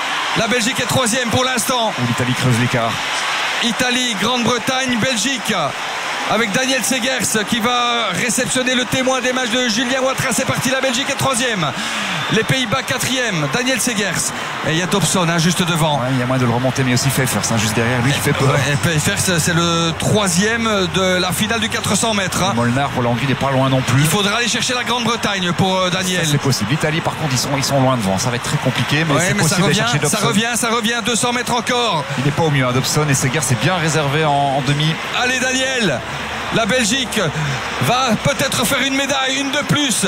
La Belgique est troisième pour l'instant. L'Italie creuse l'écart. Italie, Grande-Bretagne, Belgique. Avec Daniel Segers qui va réceptionner le témoin des matchs de Julien Watré. C'est parti, la Belgique est troisième. Les Pays-Bas quatrième. Daniel Segers. Et il y a Dobson hein, juste devant. Ouais, il y a moyen de le remonter, mais aussi Pfeiffer hein, juste derrière lui qui fait peur. Ouais, Pfeiffer c'est le troisième de la finale du quatre cents mètres. Hein. Molnar pour la Hongrie n'est pas loin non plus. Il faudra aller chercher la Grande-Bretagne pour euh, Daniel. Ça, c'est possible. L'Italie par contre ils sont, ils sont loin devant. Ça va être très compliqué, mais ouais, c'est mais possible ça d'aller revient, chercher Dobson. ça revient, ça revient. deux cents mètres encore. Il n'est pas au mieux hein, Dobson et Segers c'est bien réservé en, en demi. Allez Daniel. La Belgique va peut-être faire une médaille, une de plus.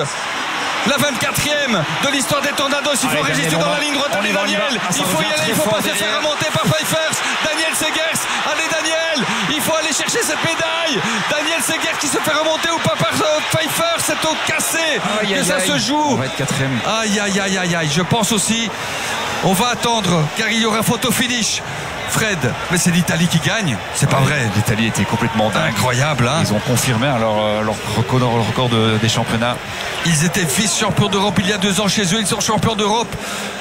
La vingt-quatrième de l'histoire des Tornados. Il faut résister dans la ligne droite. Allez Daniel, il faut y aller, il ne faut pas se faire remonter par Pfeiffer. Daniel Segers, allez Daniel, il faut aller chercher cette médaille. Daniel Segers qui se fait remonter ou pas par Pfeiffer, c'est au cassé aïe, que aïe, ça aïe. se joue. On va être quatrième. Aïe aïe aïe aïe aïe, je pense aussi. On va attendre car il y aura photo finish. Fred, mais c'est l'Italie qui gagne, c'est pas ouais, vrai. L'Italie était complètement dingue. Incroyable hein. Ils ont confirmé alors, euh, leur record, leur record de, des championnats. Ils étaient vice-champions d'Europe il y a deux ans chez eux, ils sont champions d'Europe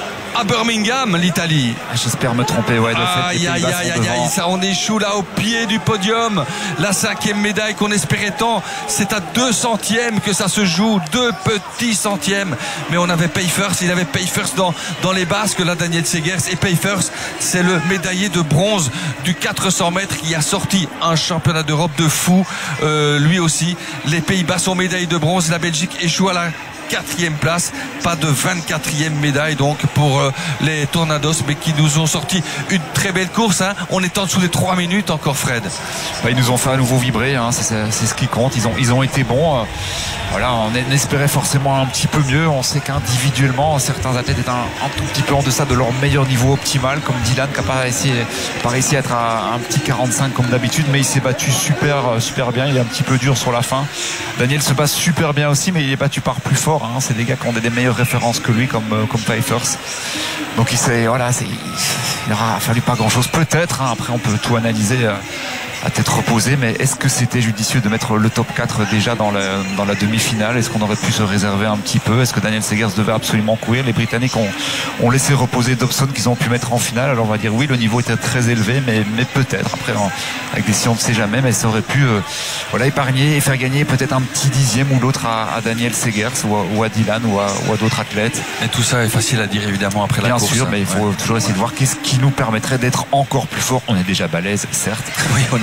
à Birmingham, l'Italie. Ah, j'espère me tromper, ouais, de fait. Aïe aïe aïe aïe aïe, ça on échoue là au pied du podium. La cinquième médaille qu'on espérait tant, c'est à deux centièmes que ça se joue, deux petits centièmes. Mais on avait Pfeiffer, il avait Pfeiffer dans, dans les basques, là Daniel Segers. Et Pfeiffer, c'est le médaillé de bronze du quatre cents mètres qui a sorti un championnat d'Europe de fou. Euh, lui aussi, les Pays-Bas sont médaillés de bronze, la Belgique échoue à la quatrième place, pas de vingt-quatrième médaille donc pour euh, les Tornados, mais qui nous ont sorti une très belle course hein. On est en dessous des trois minutes encore Fred. Bah, ils nous ont fait à nouveau vibrer hein. c'est, c'est, c'est ce qui compte, ils ont, ils ont été bons euh, voilà, on espérait forcément un petit peu mieux. On sait qu'individuellement certains athlètes étaient un, un tout petit peu en deçà de leur meilleur niveau optimal, comme Dylan qui n'a pas réussi, pas réussi à être à un petit quarante-cinq comme d'habitude, mais il s'est battu super, super bien. Il est un petit peu dur sur la fin. Daniel se bat super bien aussi, mais il est battu par plus fort hein. C'est des gars qui ont des, des meilleures références que lui, comme, comme Pfeiffer. Donc il s'est, voilà, c'est, il aura fallu pas grand chose peut-être hein. Après on peut tout analyser euh, à tête reposée, mais est-ce que c'était judicieux de mettre le top quatre déjà dans la, dans la demi-finale? Est-ce qu'on aurait pu se réserver un petit peu? Est-ce que Daniel Segers devait absolument courir? Les Britanniques ont, ont laissé reposer Dobson qu'ils ont pu mettre en finale. Alors on va dire oui, le niveau était très élevé, mais, mais peut-être après en, avec des si on ne sait jamais, mais ça aurait pu euh, voilà, épargner et faire gagner peut-être un petit dixième ou l'autre à, à Daniel Segers ou à, ou à Dylan ou à, ou à d'autres athlètes. Et tout ça est facile à dire évidemment après Bien la course. Bien sûr, mais il faut ouais. toujours essayer de voir qu'est-ce qui nous permettrait d'être encore plus fort. On est déjà balèze, certes. Oui, on est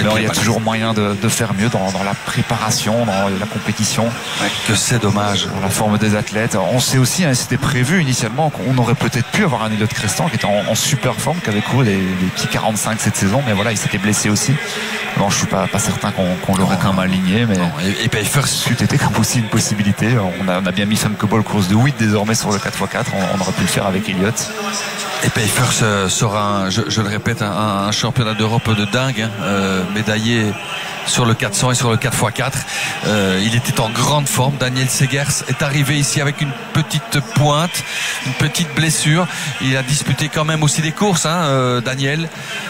mais il y a toujours moyen de, de faire mieux dans, dans la préparation, dans la compétition. Ouais, que c'est dommage. Dans la forme des athlètes. On sait aussi, hein, c'était prévu initialement qu'on aurait peut-être pu avoir un Elliott Crestan qui était en, en super forme, qui avait couru des, des petits quarante-cinq cette saison, mais voilà, il s'était blessé aussi. Bon, je suis pas, pas certain qu'on, qu'on l'aurait quand même aligné, mais non, et, et Pfeiffer, c'eût été comme aussi une possibilité. On a, on a bien mis Femke Bol course de huit désormais sur le quatre fois quatre. On, on aurait pu le faire avec Elliott. Et Pfeiffer sera, un, je, je le répète, un, un championnat d'Europe de dingue, hein, euh, médaillé sur le quatre cents et sur le quatre fois quatre. Euh, il était en grande forme. Daniel Segers est arrivé ici avec une petite pointe, une petite blessure. Il a disputé quand même aussi des courses, hein, euh, Daniel.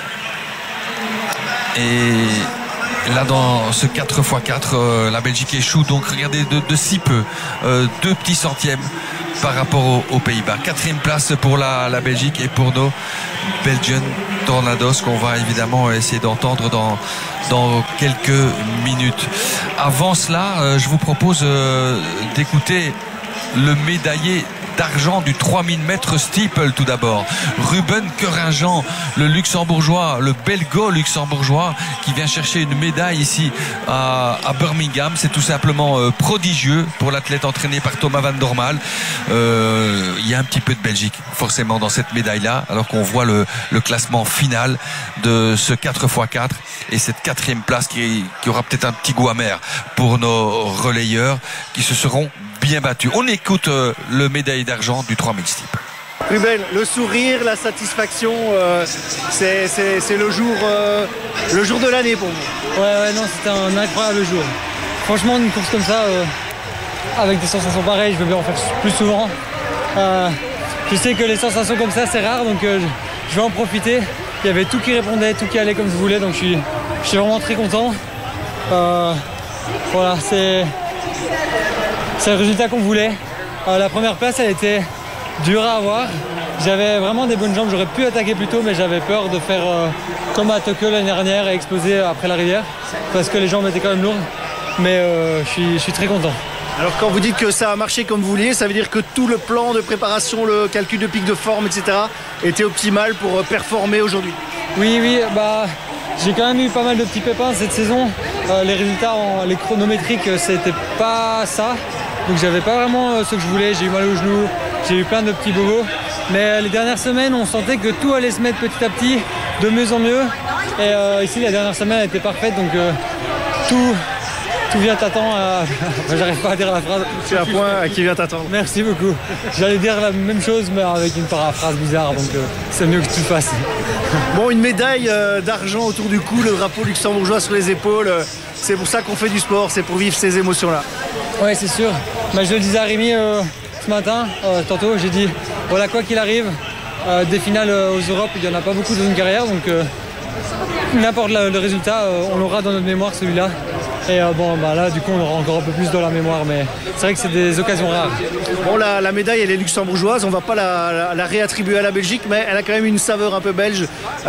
Et là, dans ce quatre fois quatre, euh, la Belgique échoue. Donc, regardez, de, de si peu, euh, deux petits centièmes par rapport aux, aux Pays-Bas. Quatrième place pour la, la Belgique et pour nos Belgian Tornados, qu'on va évidemment essayer d'entendre dans, dans quelques minutes. Avant cela, euh, je vous propose euh, d'écouter le médaillé d'argent du trois mille mètres steeple tout d'abord. Ruben Keuringen, le luxembourgeois, le belgo-luxembourgeois qui vient chercher une médaille ici à, à Birmingham. C'est tout simplement euh, prodigieux pour l'athlète entraîné par Thomas Van Dormael. Euh, il y a un petit peu de Belgique forcément dans cette médaille-là, alors qu'on voit le, le classement final de ce quatre fois quatre et cette quatrième place qui, qui aura peut-être un petit goût amer pour nos relayeurs qui se seront bien battu. On écoute euh, le médaille d'argent du trois mille steeple. Ruben, le sourire, la satisfaction, euh, c'est, c'est, c'est le jour, euh, le jour de l'année pour vous. Ouais, ouais, non, c'était un incroyable jour. Franchement, une course comme ça, euh, avec des sensations pareilles, je veux bien en faire plus souvent. Euh, je sais que les sensations comme ça, c'est rare, donc euh, je, je vais en profiter. Il y avait tout qui répondait, tout qui allait comme je voulais, donc je suis, je suis vraiment très content. Euh, voilà, c'est... C'est le résultat qu'on voulait. Euh, la première place, elle était dure à avoir. J'avais vraiment des bonnes jambes. J'aurais pu attaquer plus tôt, mais j'avais peur de faire euh, comme à Tokyo l'année dernière et exploser après la rivière, parce que les jambes étaient quand même lourdes. Mais euh, je suis, je suis très content. Alors quand vous dites que ça a marché comme vous vouliez, ça veut dire que tout le plan de préparation, le calcul de pic de forme, et cetera était optimal pour performer aujourd'hui? Oui, oui. Bah, j'ai quand même eu pas mal de petits pépins cette saison. Euh, les résultats, en, les chronométriques, c'était pas ça. Donc j'avais pas vraiment ce que je voulais, j'ai eu mal au genou, j'ai eu plein de petits bobos. Mais les dernières semaines, on sentait que tout allait se mettre petit à petit, de mieux en mieux. Et euh, ici, la dernière semaine, elle était parfaite, donc euh, tout, tout vient t'attendre. À... J'arrive pas à dire la phrase. C'est un point qui vient t'attendre. Merci beaucoup. J'allais dire la même chose, mais avec une paraphrase bizarre, donc euh, c'est mieux que tu le fasses. Bon, une médaille euh, d'argent autour du cou, le drapeau luxembourgeois sur les épaules. Euh, c'est pour ça qu'on fait du sport, c'est pour vivre ces émotions-là. Oui, c'est sûr. Bah, je le disais à Rémi euh, ce matin, euh, tantôt, j'ai dit, voilà, quoi qu'il arrive, euh, des finales euh, aux Europes, il n'y en a pas beaucoup dans une carrière, donc euh, n'importe le, le résultat, euh, on l'aura dans notre mémoire, celui-là. Et euh, bon, bah, là, du coup, on aura encore un peu plus dans la mémoire, mais c'est vrai que c'est des occasions rares. Bon, la, la médaille, elle est luxembourgeoise, on ne va pas la, la, la réattribuer à la Belgique, mais elle a quand même une saveur un peu belge.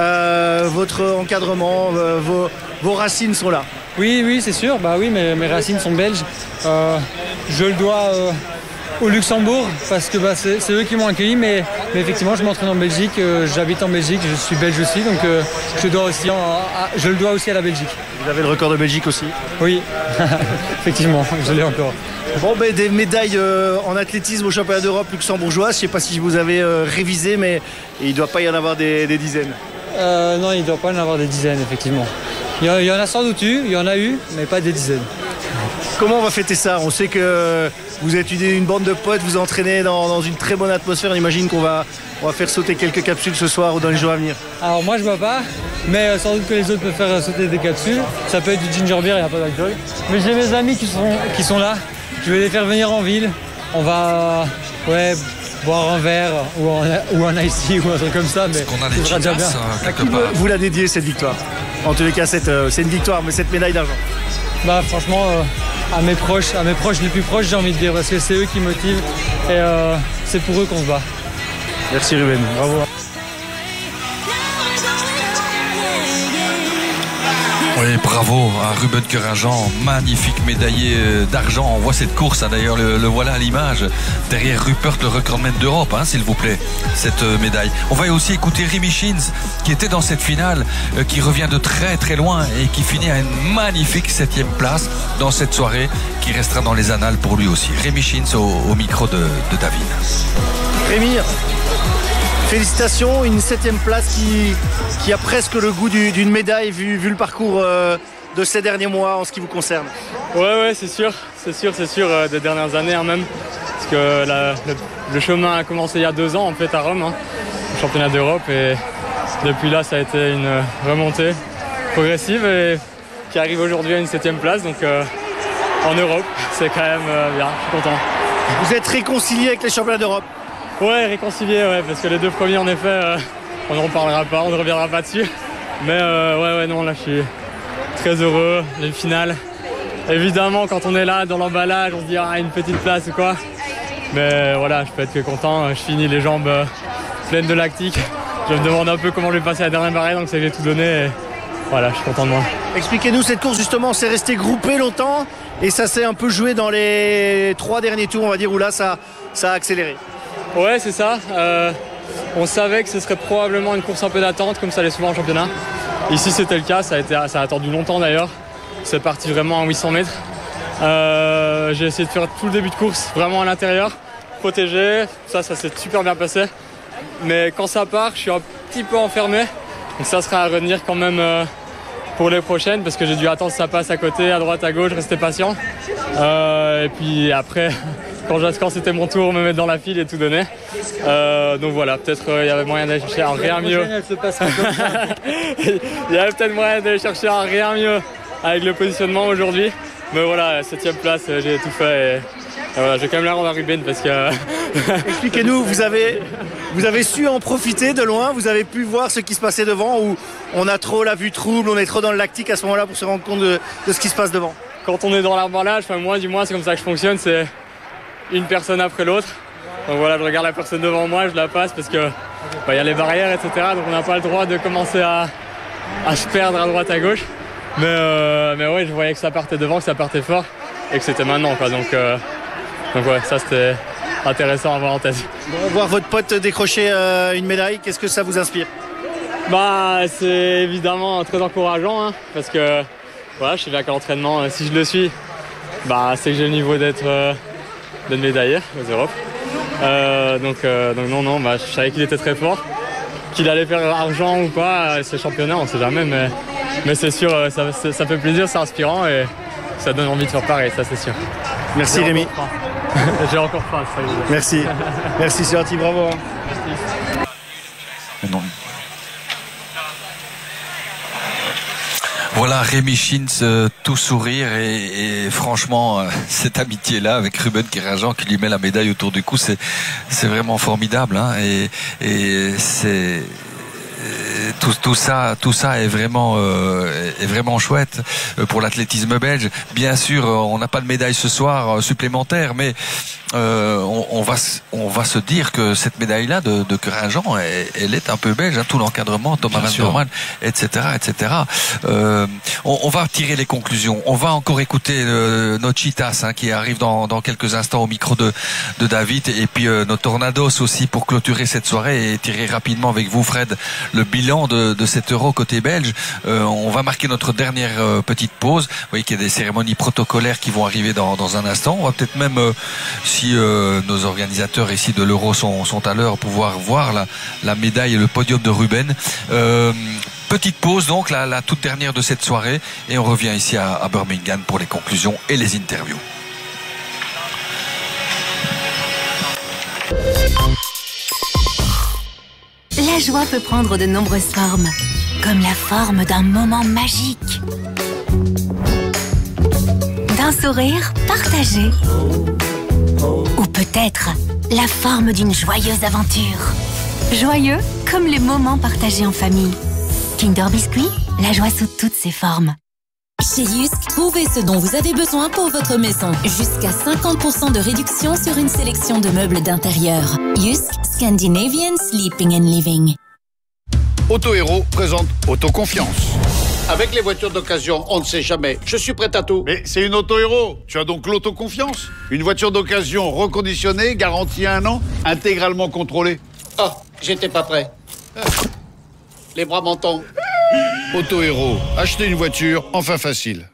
Euh, votre encadrement, euh, vos, vos racines sont là. Oui, oui, c'est sûr. Bah oui, mes, mes racines sont belges. Euh, je le dois euh, au Luxembourg parce que bah, c'est, c'est eux qui m'ont accueilli. Mais, mais effectivement, je m'entraîne en Belgique. Euh, j'habite en Belgique. Je suis belge aussi, donc euh, je, dois aussi en, à, je le dois aussi à la Belgique. Vous avez le record de Belgique aussi? Oui, effectivement, je l'ai encore. Bon, ben, des médailles euh, en athlétisme au championnat d'Europe luxembourgeois. Je ne sais pas si vous avez euh, révisé, mais il ne doit pas y en avoir des, des dizaines. Euh, non, il ne doit pas y en avoir des dizaines, effectivement. Il y en a sans doute eu, il y en a eu, mais pas des dizaines. Comment on va fêter ça? On sait que vous êtes une bande de potes, vous entraînez dans, dans une très bonne atmosphère. On imagine qu'on va, on va faire sauter quelques capsules ce soir ou dans les jours à venir. Alors moi je bois pas, mais sans doute que les autres peuvent faire sauter des capsules. Ça peut être du ginger beer, il n'y a pas d'alcool. Mais j'ai mes amis qui sont, qui sont là. Je vais les faire venir en ville. On va ouais, boire un verre ou un, ou un ice tea ou un truc comme ça. Mais qu'on a des déjà bien. À qui vous la dédiez cette victoire? En tous les cas, c'est, euh, c'est une victoire, mais cette médaille d'argent. Bah franchement, euh, à mes proches, à mes proches les plus proches, j'ai envie de dire, parce que c'est eux qui motivent et euh, c'est pour eux qu'on se bat. Merci Ruben, bravo. Oui, bravo à Ruben Keringent, magnifique médaillé d'argent. On voit cette course, hein, d'ailleurs, le, le voilà à l'image. Derrière Rupert, le recordman d'Europe, hein, s'il vous plaît, cette euh, médaille. On va aussi écouter Rémi Schins, qui était dans cette finale, euh, qui revient de très très loin et qui finit à une magnifique septième place dans cette soirée, qui restera dans les annales pour lui aussi. Rémi Schins au, au micro de, de David. Rémi, félicitations, une septième place qui, qui a presque le goût du, d'une médaille vu, vu le parcours euh, de ces derniers mois en ce qui vous concerne. Ouais, ouais, c'est sûr, c'est sûr, c'est sûr, euh, des dernières années hein, même, parce que la, le, le chemin a commencé il y a deux ans en fait à Rome, hein, au championnat d'Europe, et depuis là ça a été une remontée progressive et qui arrive aujourd'hui à une septième place, donc euh, en Europe, c'est quand même euh, bien, je suis content. Vous êtes réconcilié avec les championnats d'Europe? Ouais, réconcilié, ouais, parce que les deux premiers, en effet, euh, on ne reparlera pas, on ne reviendra pas dessus. Mais euh, ouais, ouais, non, là, je suis très heureux. Les finales, évidemment, quand on est là, dans l'emballage, on se dit, ah, une petite place ou quoi. Mais voilà, je peux être que content. Je finis les jambes euh, pleines de lactique. Je me demande un peu comment je vais passer la dernière barrière, donc c'est que j'ai tout donné. Et voilà, je suis content de moi. Expliquez-nous cette course, justement, c'est resté groupé longtemps et ça s'est un peu joué dans les trois derniers tours, on va dire, où là, ça, ça a accéléré. Ouais, c'est ça. Euh, on savait que ce serait probablement une course un peu d'attente, comme ça l'est souvent en championnat. Ici, c'était le cas. Ça a, été, ça a attendu longtemps d'ailleurs. C'est parti vraiment à huit cents mètres. Euh, j'ai essayé de faire tout le début de course vraiment à l'intérieur, protégé. Ça, ça s'est super bien passé. Mais quand ça part, je suis un petit peu enfermé. Donc ça sera à retenir quand même euh, pour les prochaines, parce que j'ai dû attendre que ça passe à côté, à droite, à gauche, rester patient. Euh, et puis après... Quand, quand c'était mon tour, me mettre dans la file et tout donner. Euh, donc voilà, peut-être il euh, y avait moyen d'aller chercher un rien mieux. Il y avait peut-être moyen d'aller chercher un rien mieux avec le positionnement aujourd'hui. Mais voilà, septième place, j'ai tout fait. Et, et voilà, je vais quand même la rendre à Ruben parce que... Expliquez-nous, vous avez, vous avez su en profiter de loin, vous avez pu voir ce qui se passait devant, ou on a trop la vue trouble, on est trop dans le lactique à ce moment-là pour se rendre compte de, de ce qui se passe devant? Quand on est dans l'emballage, enfin moi du moins c'est comme ça que je fonctionne, c'est une personne après l'autre. Donc voilà, je regarde la personne devant moi, je la passe parce que bah, y a les barrières, et cetera. Donc on n'a pas le droit de commencer à, à se perdre à droite, à gauche. Mais, euh, mais ouais, je voyais que ça partait devant, que ça partait fort et que c'était maintenant, quoi. Donc, euh, donc ouais, ça c'était intéressant à avoir en tête. Bon, voir votre pote décrocher euh, une médaille, qu'est-ce que ça vous inspire? Bah, c'est évidemment très encourageant, hein, parce que voilà, je sais bien qu'à l'entraînement, euh, si je le suis, bah, c'est que j'ai le niveau d'être euh, d'être médaillé aux Europes. Euh, donc, euh, donc non, non, bah, je savais qu'il était très fort. Qu'il allait faire argent ou pas, ces championnats, on ne sait jamais, mais, mais c'est sûr, ça, ça, ça fait plaisir, c'est inspirant et ça donne envie de faire pareil, ça c'est sûr. Merci Rémi. J'ai encore faim, ça veut dire. Merci. Merci, c'est gentil, bravo. Mais non. Voilà Rémi Schins, euh, tout sourire et, et franchement, euh, cette amitié-là avec Ruben Keringent qui lui met la médaille autour du cou, c'est c'est vraiment formidable, hein, et, et c'est tout, tout ça, tout ça est vraiment, euh, est vraiment chouette pour l'athlétisme belge. Bien sûr, on n'a pas de médaille ce soir supplémentaire, mais euh, on, on va, on va se dire que cette médaille-là de, de Keringent, elle, elle est un peu belge, hein, tout l'encadrement, Thomas Van Dorman, et cetera, et cetera. Euh, on, on va tirer les conclusions. On va encore écouter euh, nos Cheetahs, hein, qui arrivent dans, dans quelques instants au micro de, de David, et puis euh, nos Tornados aussi pour clôturer cette soirée et tirer rapidement avec vous, Fred, le bilan de, de cet Euro côté belge. Euh, on va marquer notre dernière euh, petite pause. Vous voyez qu'il y a des cérémonies protocolaires qui vont arriver dans, dans un instant. On va peut-être même, euh, si euh, nos organisateurs ici de l'Euro sont, sont à l'heure, pouvoir voir la, la médaille et le podium de Ruben. Euh, petite pause donc, la, la toute dernière de cette soirée, et on revient ici à, à Birmingham pour les conclusions et les interviews. La joie peut prendre de nombreuses formes, comme la forme d'un moment magique, d'un sourire partagé, ou peut-être la forme d'une joyeuse aventure. Joyeux comme les moments partagés en famille. Kinder Biscuit, la joie sous toutes ses formes. Chez Yusk, trouvez ce dont vous avez besoin pour votre maison. Jusqu'à cinquante pour cent de réduction sur une sélection de meubles d'intérieur. Yusk, Scandinavian Sleeping and Living. Auto Héros présente Autoconfiance. Avec les voitures d'occasion, on ne sait jamais. Je suis prêt à tout. Mais c'est une Auto Héros. Tu as donc l'autoconfiance. Une voiture d'occasion reconditionnée, garantie à un an, intégralement contrôlée. Oh, j'étais pas prêt. Les bras m'en tombent. Auto Héros. Acheter une voiture, enfin facile.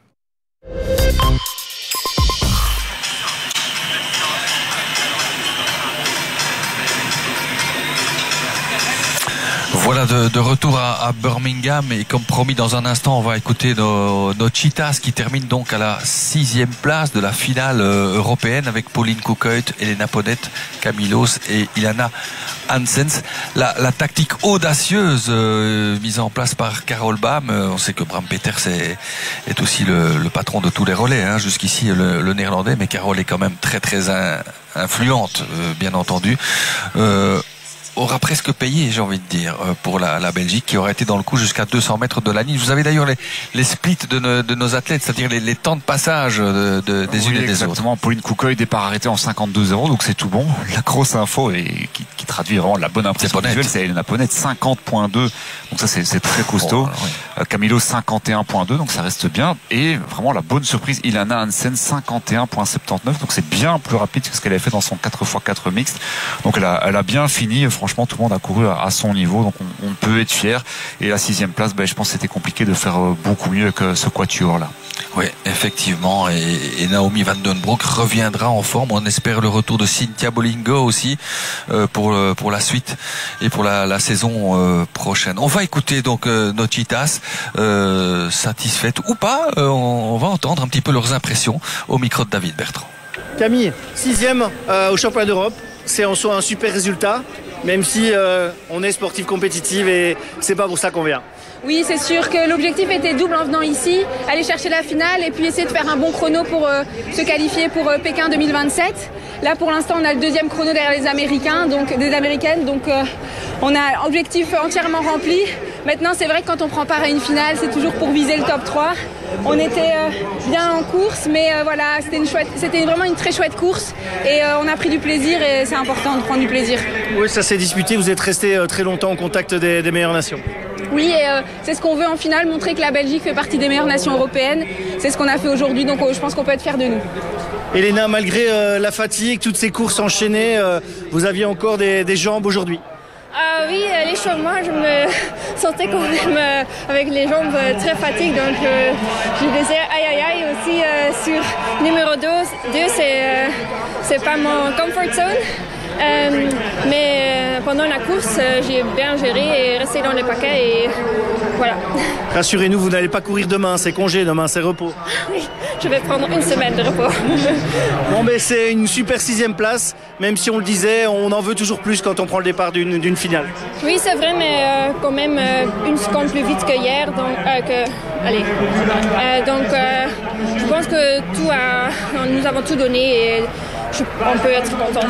Voilà de, de retour à, à Birmingham et comme promis dans un instant on va écouter nos, nos Cheetahs qui terminent donc à la sixième place de la finale euh, européenne avec Pauline Koekhuis, Elena Podet, Camillos et Ilana Hanssens. La, la tactique audacieuse euh, mise en place par Carol Baam, euh, on sait que Bram Peters est, est aussi le, le patron de tous les relais, hein, jusqu'ici le, le néerlandais, mais Carol est quand même très très in, influente euh, bien entendu. Euh, aura presque payé, j'ai envie de dire, pour la, la Belgique, qui aurait été dans le coup jusqu'à deux cents mètres de la ligne. Vous avez d'ailleurs les, les splits de, nos, de nos athlètes, c'est-à-dire les, les temps de passage de, de, des oui, unes et des exactement. autres. Pauline Koekhuis, départ arrêté en cinquante-deux zéro, donc c'est tout bon. La grosse info et qui, qui traduit vraiment la bonne impression visuelle, c'est Elena Podet, cinquante virgule deux, donc ça c'est, c'est très costaud. Oh, oui. Camilo cinquante et un virgule deux, donc ça reste bien. Et vraiment la bonne surprise, Ilana Hanssens cinquante et un virgule soixante-dix-neuf, donc c'est bien plus rapide que ce qu'elle avait fait dans son quatre par quatre mixte. Donc elle a, elle a bien fini, franchement tout le monde a couru à son niveau, donc on, on peut être fier. Et la sixième place, ben, je pense que c'était compliqué de faire beaucoup mieux que ce quatuor là. Oui, effectivement, et, et Naomi Van Den Broek reviendra en forme. On espère le retour de Cynthia Bolingo aussi euh, pour pour la suite et pour la, la saison euh, prochaine. On va écouter donc euh, nos Cheetahs, euh, satisfaites ou pas. Euh, on, on va entendre un petit peu leurs impressions au micro de David Bertrand. Camille, sixième euh, au championnat d'Europe, c'est en soi un super résultat. Même si euh, on est sportif compétitive et c'est pas pour ça qu'on vient. Oui, c'est sûr que l'objectif était double en venant ici, aller chercher la finale et puis essayer de faire un bon chrono pour euh, se qualifier pour euh, Pékin deux mille vingt-sept. Là, pour l'instant, on a le deuxième chrono derrière les Américains, donc des Américaines, donc euh, on a objectif entièrement rempli. Maintenant, c'est vrai que quand on prend part à une finale, c'est toujours pour viser le top trois. On était euh, bien en course, mais euh, voilà, c'était, une chouette, c'était vraiment une très chouette course et euh, on a pris du plaisir et c'est important de prendre du plaisir. Oui, ça s'est disputé, vous êtes resté euh, très longtemps en contact des, des meilleures nations. Oui, et euh, c'est ce qu'on veut en finale, montrer que la Belgique fait partie des meilleures nations européennes. C'est ce qu'on a fait aujourd'hui, donc euh, je pense qu'on peut être fiers de nous. Elena, malgré euh, la fatigue, toutes ces courses enchaînées, euh, vous aviez encore des, des jambes aujourd'hui. Ah oui, l'échauffement, je me sentais quand même euh, avec les jambes euh, très fatiguées, donc euh, je disais aïe aïe aïe aussi euh, sur numéro deux, c'est, euh, c'est pas mon comfort zone. Euh, mais euh, pendant la course, euh, j'ai bien géré et resté dans les paquets et voilà. Rassurez-nous, vous n'allez pas courir demain, c'est congé, demain c'est repos. Oui, je vais prendre une semaine de repos. Bon, mais c'est une super sixième place, même si on le disait, on en veut toujours plus quand on prend le départ d'une, d'une finale. Oui, c'est vrai, mais euh, quand même euh, une seconde plus vite que hier, donc euh, que, allez, euh, donc euh, je pense que tout a, nous avons tout donné et je, on peut être contente.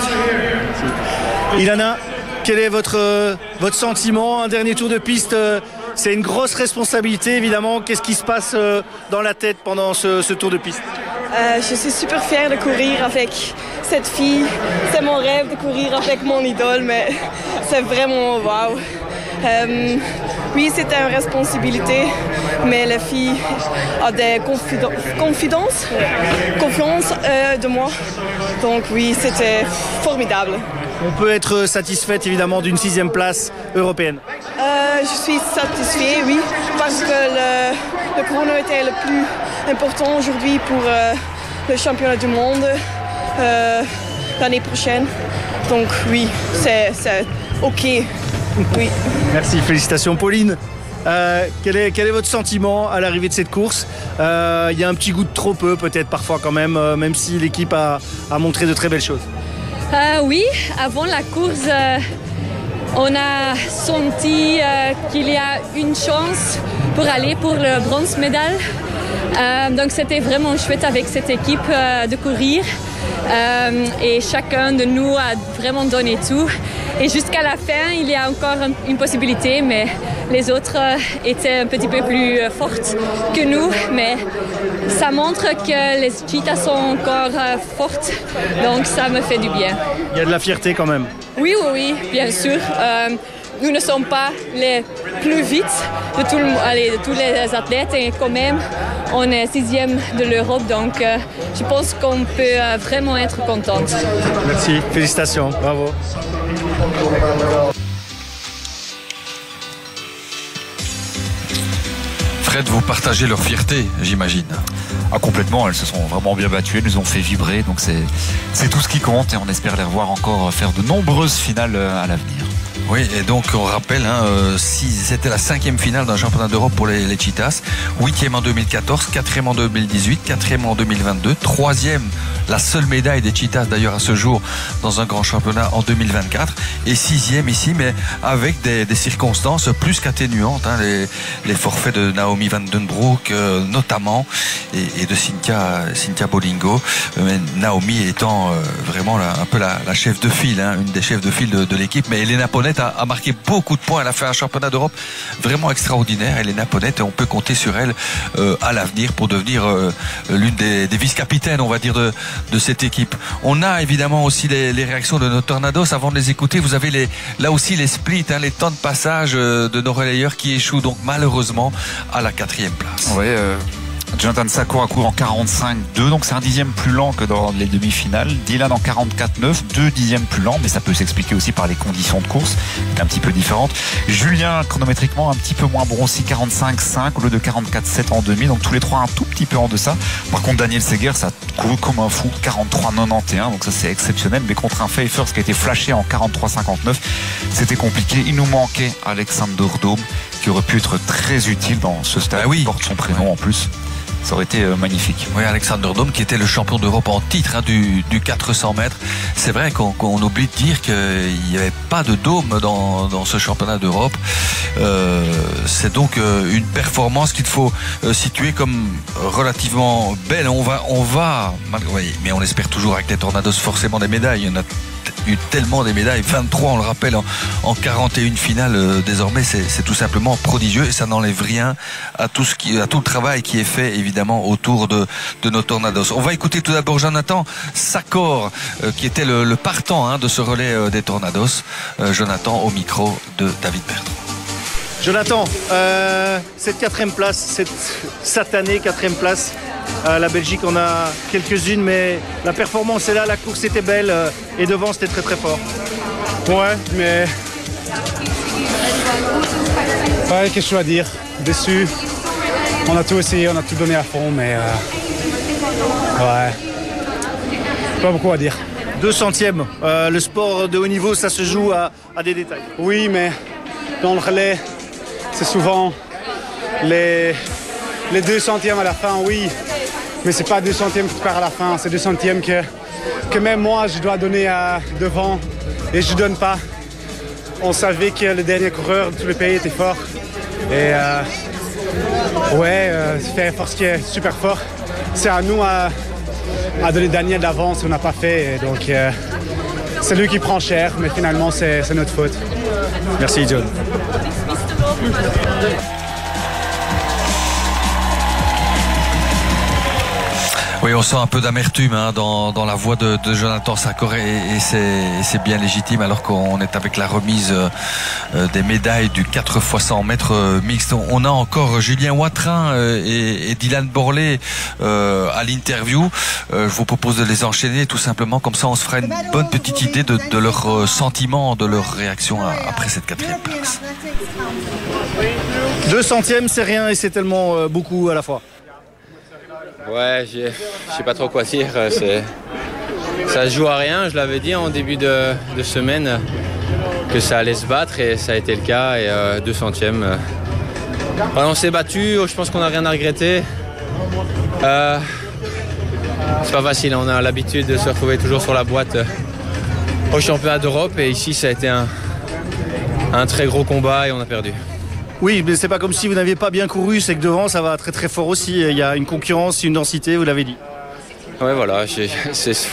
Ilana, quel est votre, euh, votre sentiment? Un dernier tour de piste, euh, c'est une grosse responsabilité évidemment. Qu'est-ce qui se passe euh, dans la tête pendant ce, ce tour de piste? euh, Je suis super fière de courir avec cette fille. C'est mon rêve de courir avec mon idole, mais c'est vraiment waouh. Euh, oui, c'est une responsabilité, mais la fille a des confidences, confidences, confiance euh, de moi. Donc oui, c'était formidable. On peut être satisfaite évidemment d'une sixième place européenne. Euh, je suis satisfaite, oui, parce que le, le chrono était le plus important aujourd'hui pour euh, le championnat du monde euh, l'année prochaine. Donc oui, c'est, c'est OK. Oui. Merci, félicitations Pauline. Euh, quel, est, quel est votre sentiment à l'arrivée de cette course? euh, Il y a un petit goût de trop peu peut-être parfois quand même, euh, même si l'équipe a, a montré de très belles choses. Euh, oui, avant la course, euh, on a senti euh, qu'il y a une chance pour aller pour le bronze médaille. Euh, donc c'était vraiment chouette avec cette équipe euh, de courir. Euh, et chacun de nous a vraiment donné tout. Et jusqu'à la fin, il y a encore une possibilité, mais les autres étaient un petit peu plus fortes que nous. Mais ça montre que les Cheetahs sont encore fortes, donc ça me fait du bien. Il y a de la fierté quand même. Oui, oui, oui, bien sûr. Euh, nous ne sommes pas les plus vite de, tout le, allez, de tous les athlètes et quand même on est sixième de l'Europe, donc euh, je pense qu'on peut euh, vraiment être contente. Merci, félicitations, bravo. Fred, vous partagez leur fierté, j'imagine. Ah, complètement, elles se sont vraiment bien battues, elles nous ont fait vibrer, donc c'est, c'est tout ce qui compte et on espère les revoir encore faire de nombreuses finales à l'avenir. Oui, et donc on rappelle, hein, euh, si c'était la cinquième finale d'un championnat d'Europe pour les, les Cheetahs, huitième en deux mille quatorze, quatrième en deux mille dix-huit, quatrième en deux mille vingt-deux, troisième, la seule médaille des Cheetahs d'ailleurs à ce jour dans un grand championnat en deux mille vingt-quatre, et sixième ici, mais avec des, des circonstances plus qu'atténuantes, hein, les, les forfaits de Naomi van den Broek euh, notamment, et, et de Cynthia, Cynthia Bolingo, euh, Naomi étant euh, vraiment la, un peu la, la chef de file, hein, une des chefs de file de, de l'équipe, mais Elena Ponnet a, a marqué beaucoup de points. Elle a fait un championnat d'Europe vraiment extraordinaire. Elena Ponnet, et on peut compter sur elle euh, à l'avenir pour devenir euh, l'une des, des vice-capitaines, on va dire, de, de cette équipe. On a évidemment aussi les, les réactions de nos Tornados. Avant de les écouter, vous avez les, là aussi les splits, hein, les temps de passage euh, de nos relayeurs qui échouent donc malheureusement à la quatrième place. Ouais, euh... Jonathan Sakho a couru en quarante-cinq deux, donc c'est un dixième plus lent que dans les demi-finales. Dylan en quarante-quatre neuf, deux dixièmes plus lent, mais ça peut s'expliquer aussi par les conditions de course, qui est un petit peu différentes. Julien, chronométriquement, un petit peu moins bon aussi, quarante-cinq cinq au lieu de quarante-quatre sept en demi, donc tous les trois un tout petit peu en deçà. Par contre, Daniel Seger, ça a couru comme un fou, quarante-trois quatre-vingt-onze, donc ça c'est exceptionnel, mais contre un Pfeiffer qui a été flashé en quarante-trois cinquante-neuf, c'était compliqué. Il nous manquait Alexander Dome, qui aurait pu être très utile dans ce stade. Bah oui. Il porte son prénom, ouais, en plus. Ça aurait été magnifique. Oui, Alexander Dome qui était le champion d'Europe en titre, hein, du, du quatre cents mètres. C'est vrai qu'on, qu'on oublie de dire qu'il n'y avait pas de Dome dans, dans ce championnat d'Europe. Euh, c'est donc euh, une performance qu'il faut euh, situer comme relativement belle. On va, on va, oui, mais on espère toujours avec les Tornados forcément des médailles. Il y en a eu tellement des médailles, vingt-trois on le rappelle en, en quarante et une finales euh, désormais, c'est, c'est tout simplement prodigieux et ça n'enlève rien à tout ce qui, à tout le travail qui est fait évidemment autour de, de nos Tornados. On va écouter tout d'abord Jonathan Sakho euh, qui était le, le partant, hein, de ce relais euh, des Tornados. Euh, Jonathan au micro de David Bertrand. Jonathan, euh, cette quatrième place, cette satanée quatrième place, euh, la Belgique en a quelques-unes, mais la performance est là, la course était belle euh, et devant c'était très très fort. Ouais, mais ouais, qu'est-ce que je dois dire, déçu. On a tout essayé, on a tout donné à fond, mais euh... ouais, pas beaucoup à dire. Deux centièmes, euh, le sport de haut niveau, ça se joue à, à des détails. Oui, mais dans le relais, c'est souvent les, les deux centièmes à la fin, oui. Mais c'est pas deux centièmes que tu perds à la fin, c'est deux centièmes que, que même moi, je dois donner à devant et je donne pas. On savait que le dernier coureur de tous les pays était fort. Et euh, ouais, euh, faire force qui est super fort. C'est à nous à, à donner Daniel d'avance, on n'a pas fait. Et donc euh, c'est lui qui prend cher, mais finalement c'est, c'est notre faute. Merci John. Oui, on sent un peu d'amertume, hein, dans, dans la voix de, de Jonathan Sakho et, et c'est, c'est bien légitime alors qu'on est avec la remise euh, des médailles du quatre fois cent mètres euh, mixte. On a encore Julien Watrin euh, et, et Dylan Borlée euh, à l'interview. Euh, je vous propose de les enchaîner tout simplement, comme ça on se fera une bonne petite idée de, de leurs euh, sentiments, de leur réaction à, après cette quatrième place. Deux centièmes, c'est rien et c'est tellement euh, beaucoup à la fois. Ouais, je sais pas trop quoi dire. C'est, ça se joue à rien. Je l'avais dit en début de, de semaine que ça allait se battre et ça a été le cas. Et euh, deux centièmes. Euh, on s'est battu. Je pense qu'on n'a rien à regretter. Euh, c'est pas facile. On a l'habitude de se retrouver toujours sur la boîte euh, au championnat d'Europe. Et ici, ça a été un, un très gros combat et on a perdu. Oui, mais c'est pas comme si vous n'aviez pas bien couru, c'est que devant ça va très très fort aussi. Il y a une concurrence, une densité, vous l'avez dit. Ouais, voilà, il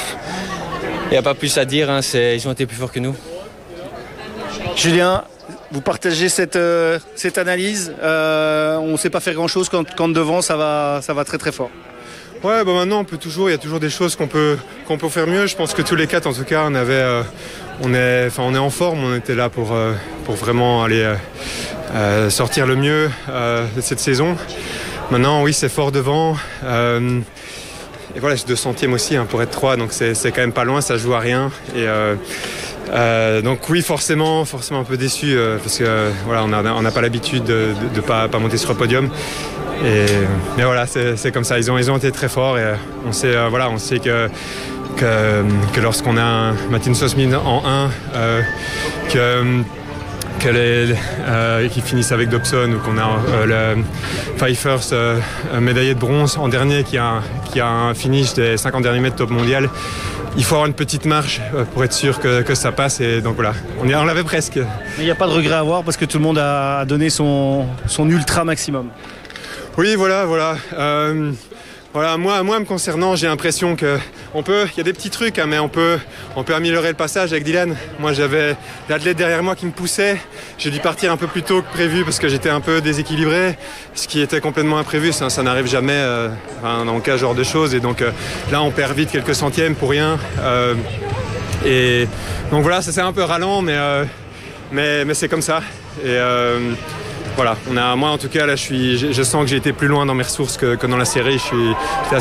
n'y a pas plus à dire, hein, c'est, ils ont été plus forts que nous. Julien, vous partagez cette, euh, cette analyse. Euh, on ne sait pas faire grand-chose quand, quand devant, ça va, ça va très très fort. Ouais, bah maintenant on peut toujours, il y a toujours des choses qu'on peut, qu'on peut faire mieux. Je pense que tous les quatre, en tout cas, on avait, euh, on est, enfin on est en forme. On était là pour, euh, pour vraiment aller euh, euh, sortir le mieux euh, de cette saison. Maintenant, oui, c'est fort devant. Euh, et voilà, j'ai deux centièmes aussi hein, pour être trois, donc c'est, c'est quand même pas loin, ça joue à rien. Et euh, Euh, donc oui, forcément, forcément un peu déçu euh, parce que euh, voilà, on n'a on a pas l'habitude de ne pas, pas monter sur le podium. Et, mais voilà, c'est, c'est comme ça. Ils ont, ils ont été très forts et euh, on sait, euh, voilà, on sait que, que, que lorsqu'on a un Martin Sosmin en un, euh, que que les, euh, qui finissent avec Dobson ou qu'on a euh, le Pfeiffer euh, médaillé de bronze en dernier qui a, qui a un finish des cinquante derniers mètres top mondial. Il faut avoir une petite marge pour être sûr que, que ça passe et donc voilà, on, y, on l'avait presque. Il n'y a pas de regret à avoir parce que tout le monde a donné son, son ultra maximum. Oui, voilà, voilà. Euh, voilà, moi, moi me concernant, j'ai l'impression que on peut, il y a des petits trucs, hein, mais on peut, on peut améliorer le passage avec Dylan. Moi, j'avais l'athlète derrière moi qui me poussait. J'ai dû partir un peu plus tôt que prévu parce que j'étais un peu déséquilibré, ce qui était complètement imprévu. Ça, ça n'arrive jamais euh, enfin, dans ce genre de choses. Et donc euh, là, on perd vite quelques centièmes pour rien. Euh, et donc voilà, ça c'est un peu ralent, mais euh, mais, mais c'est comme ça. Et euh, voilà, on a, moi en tout cas là, je suis, je, je sens que j'ai été plus loin dans mes ressources que, que dans la série. Je suis,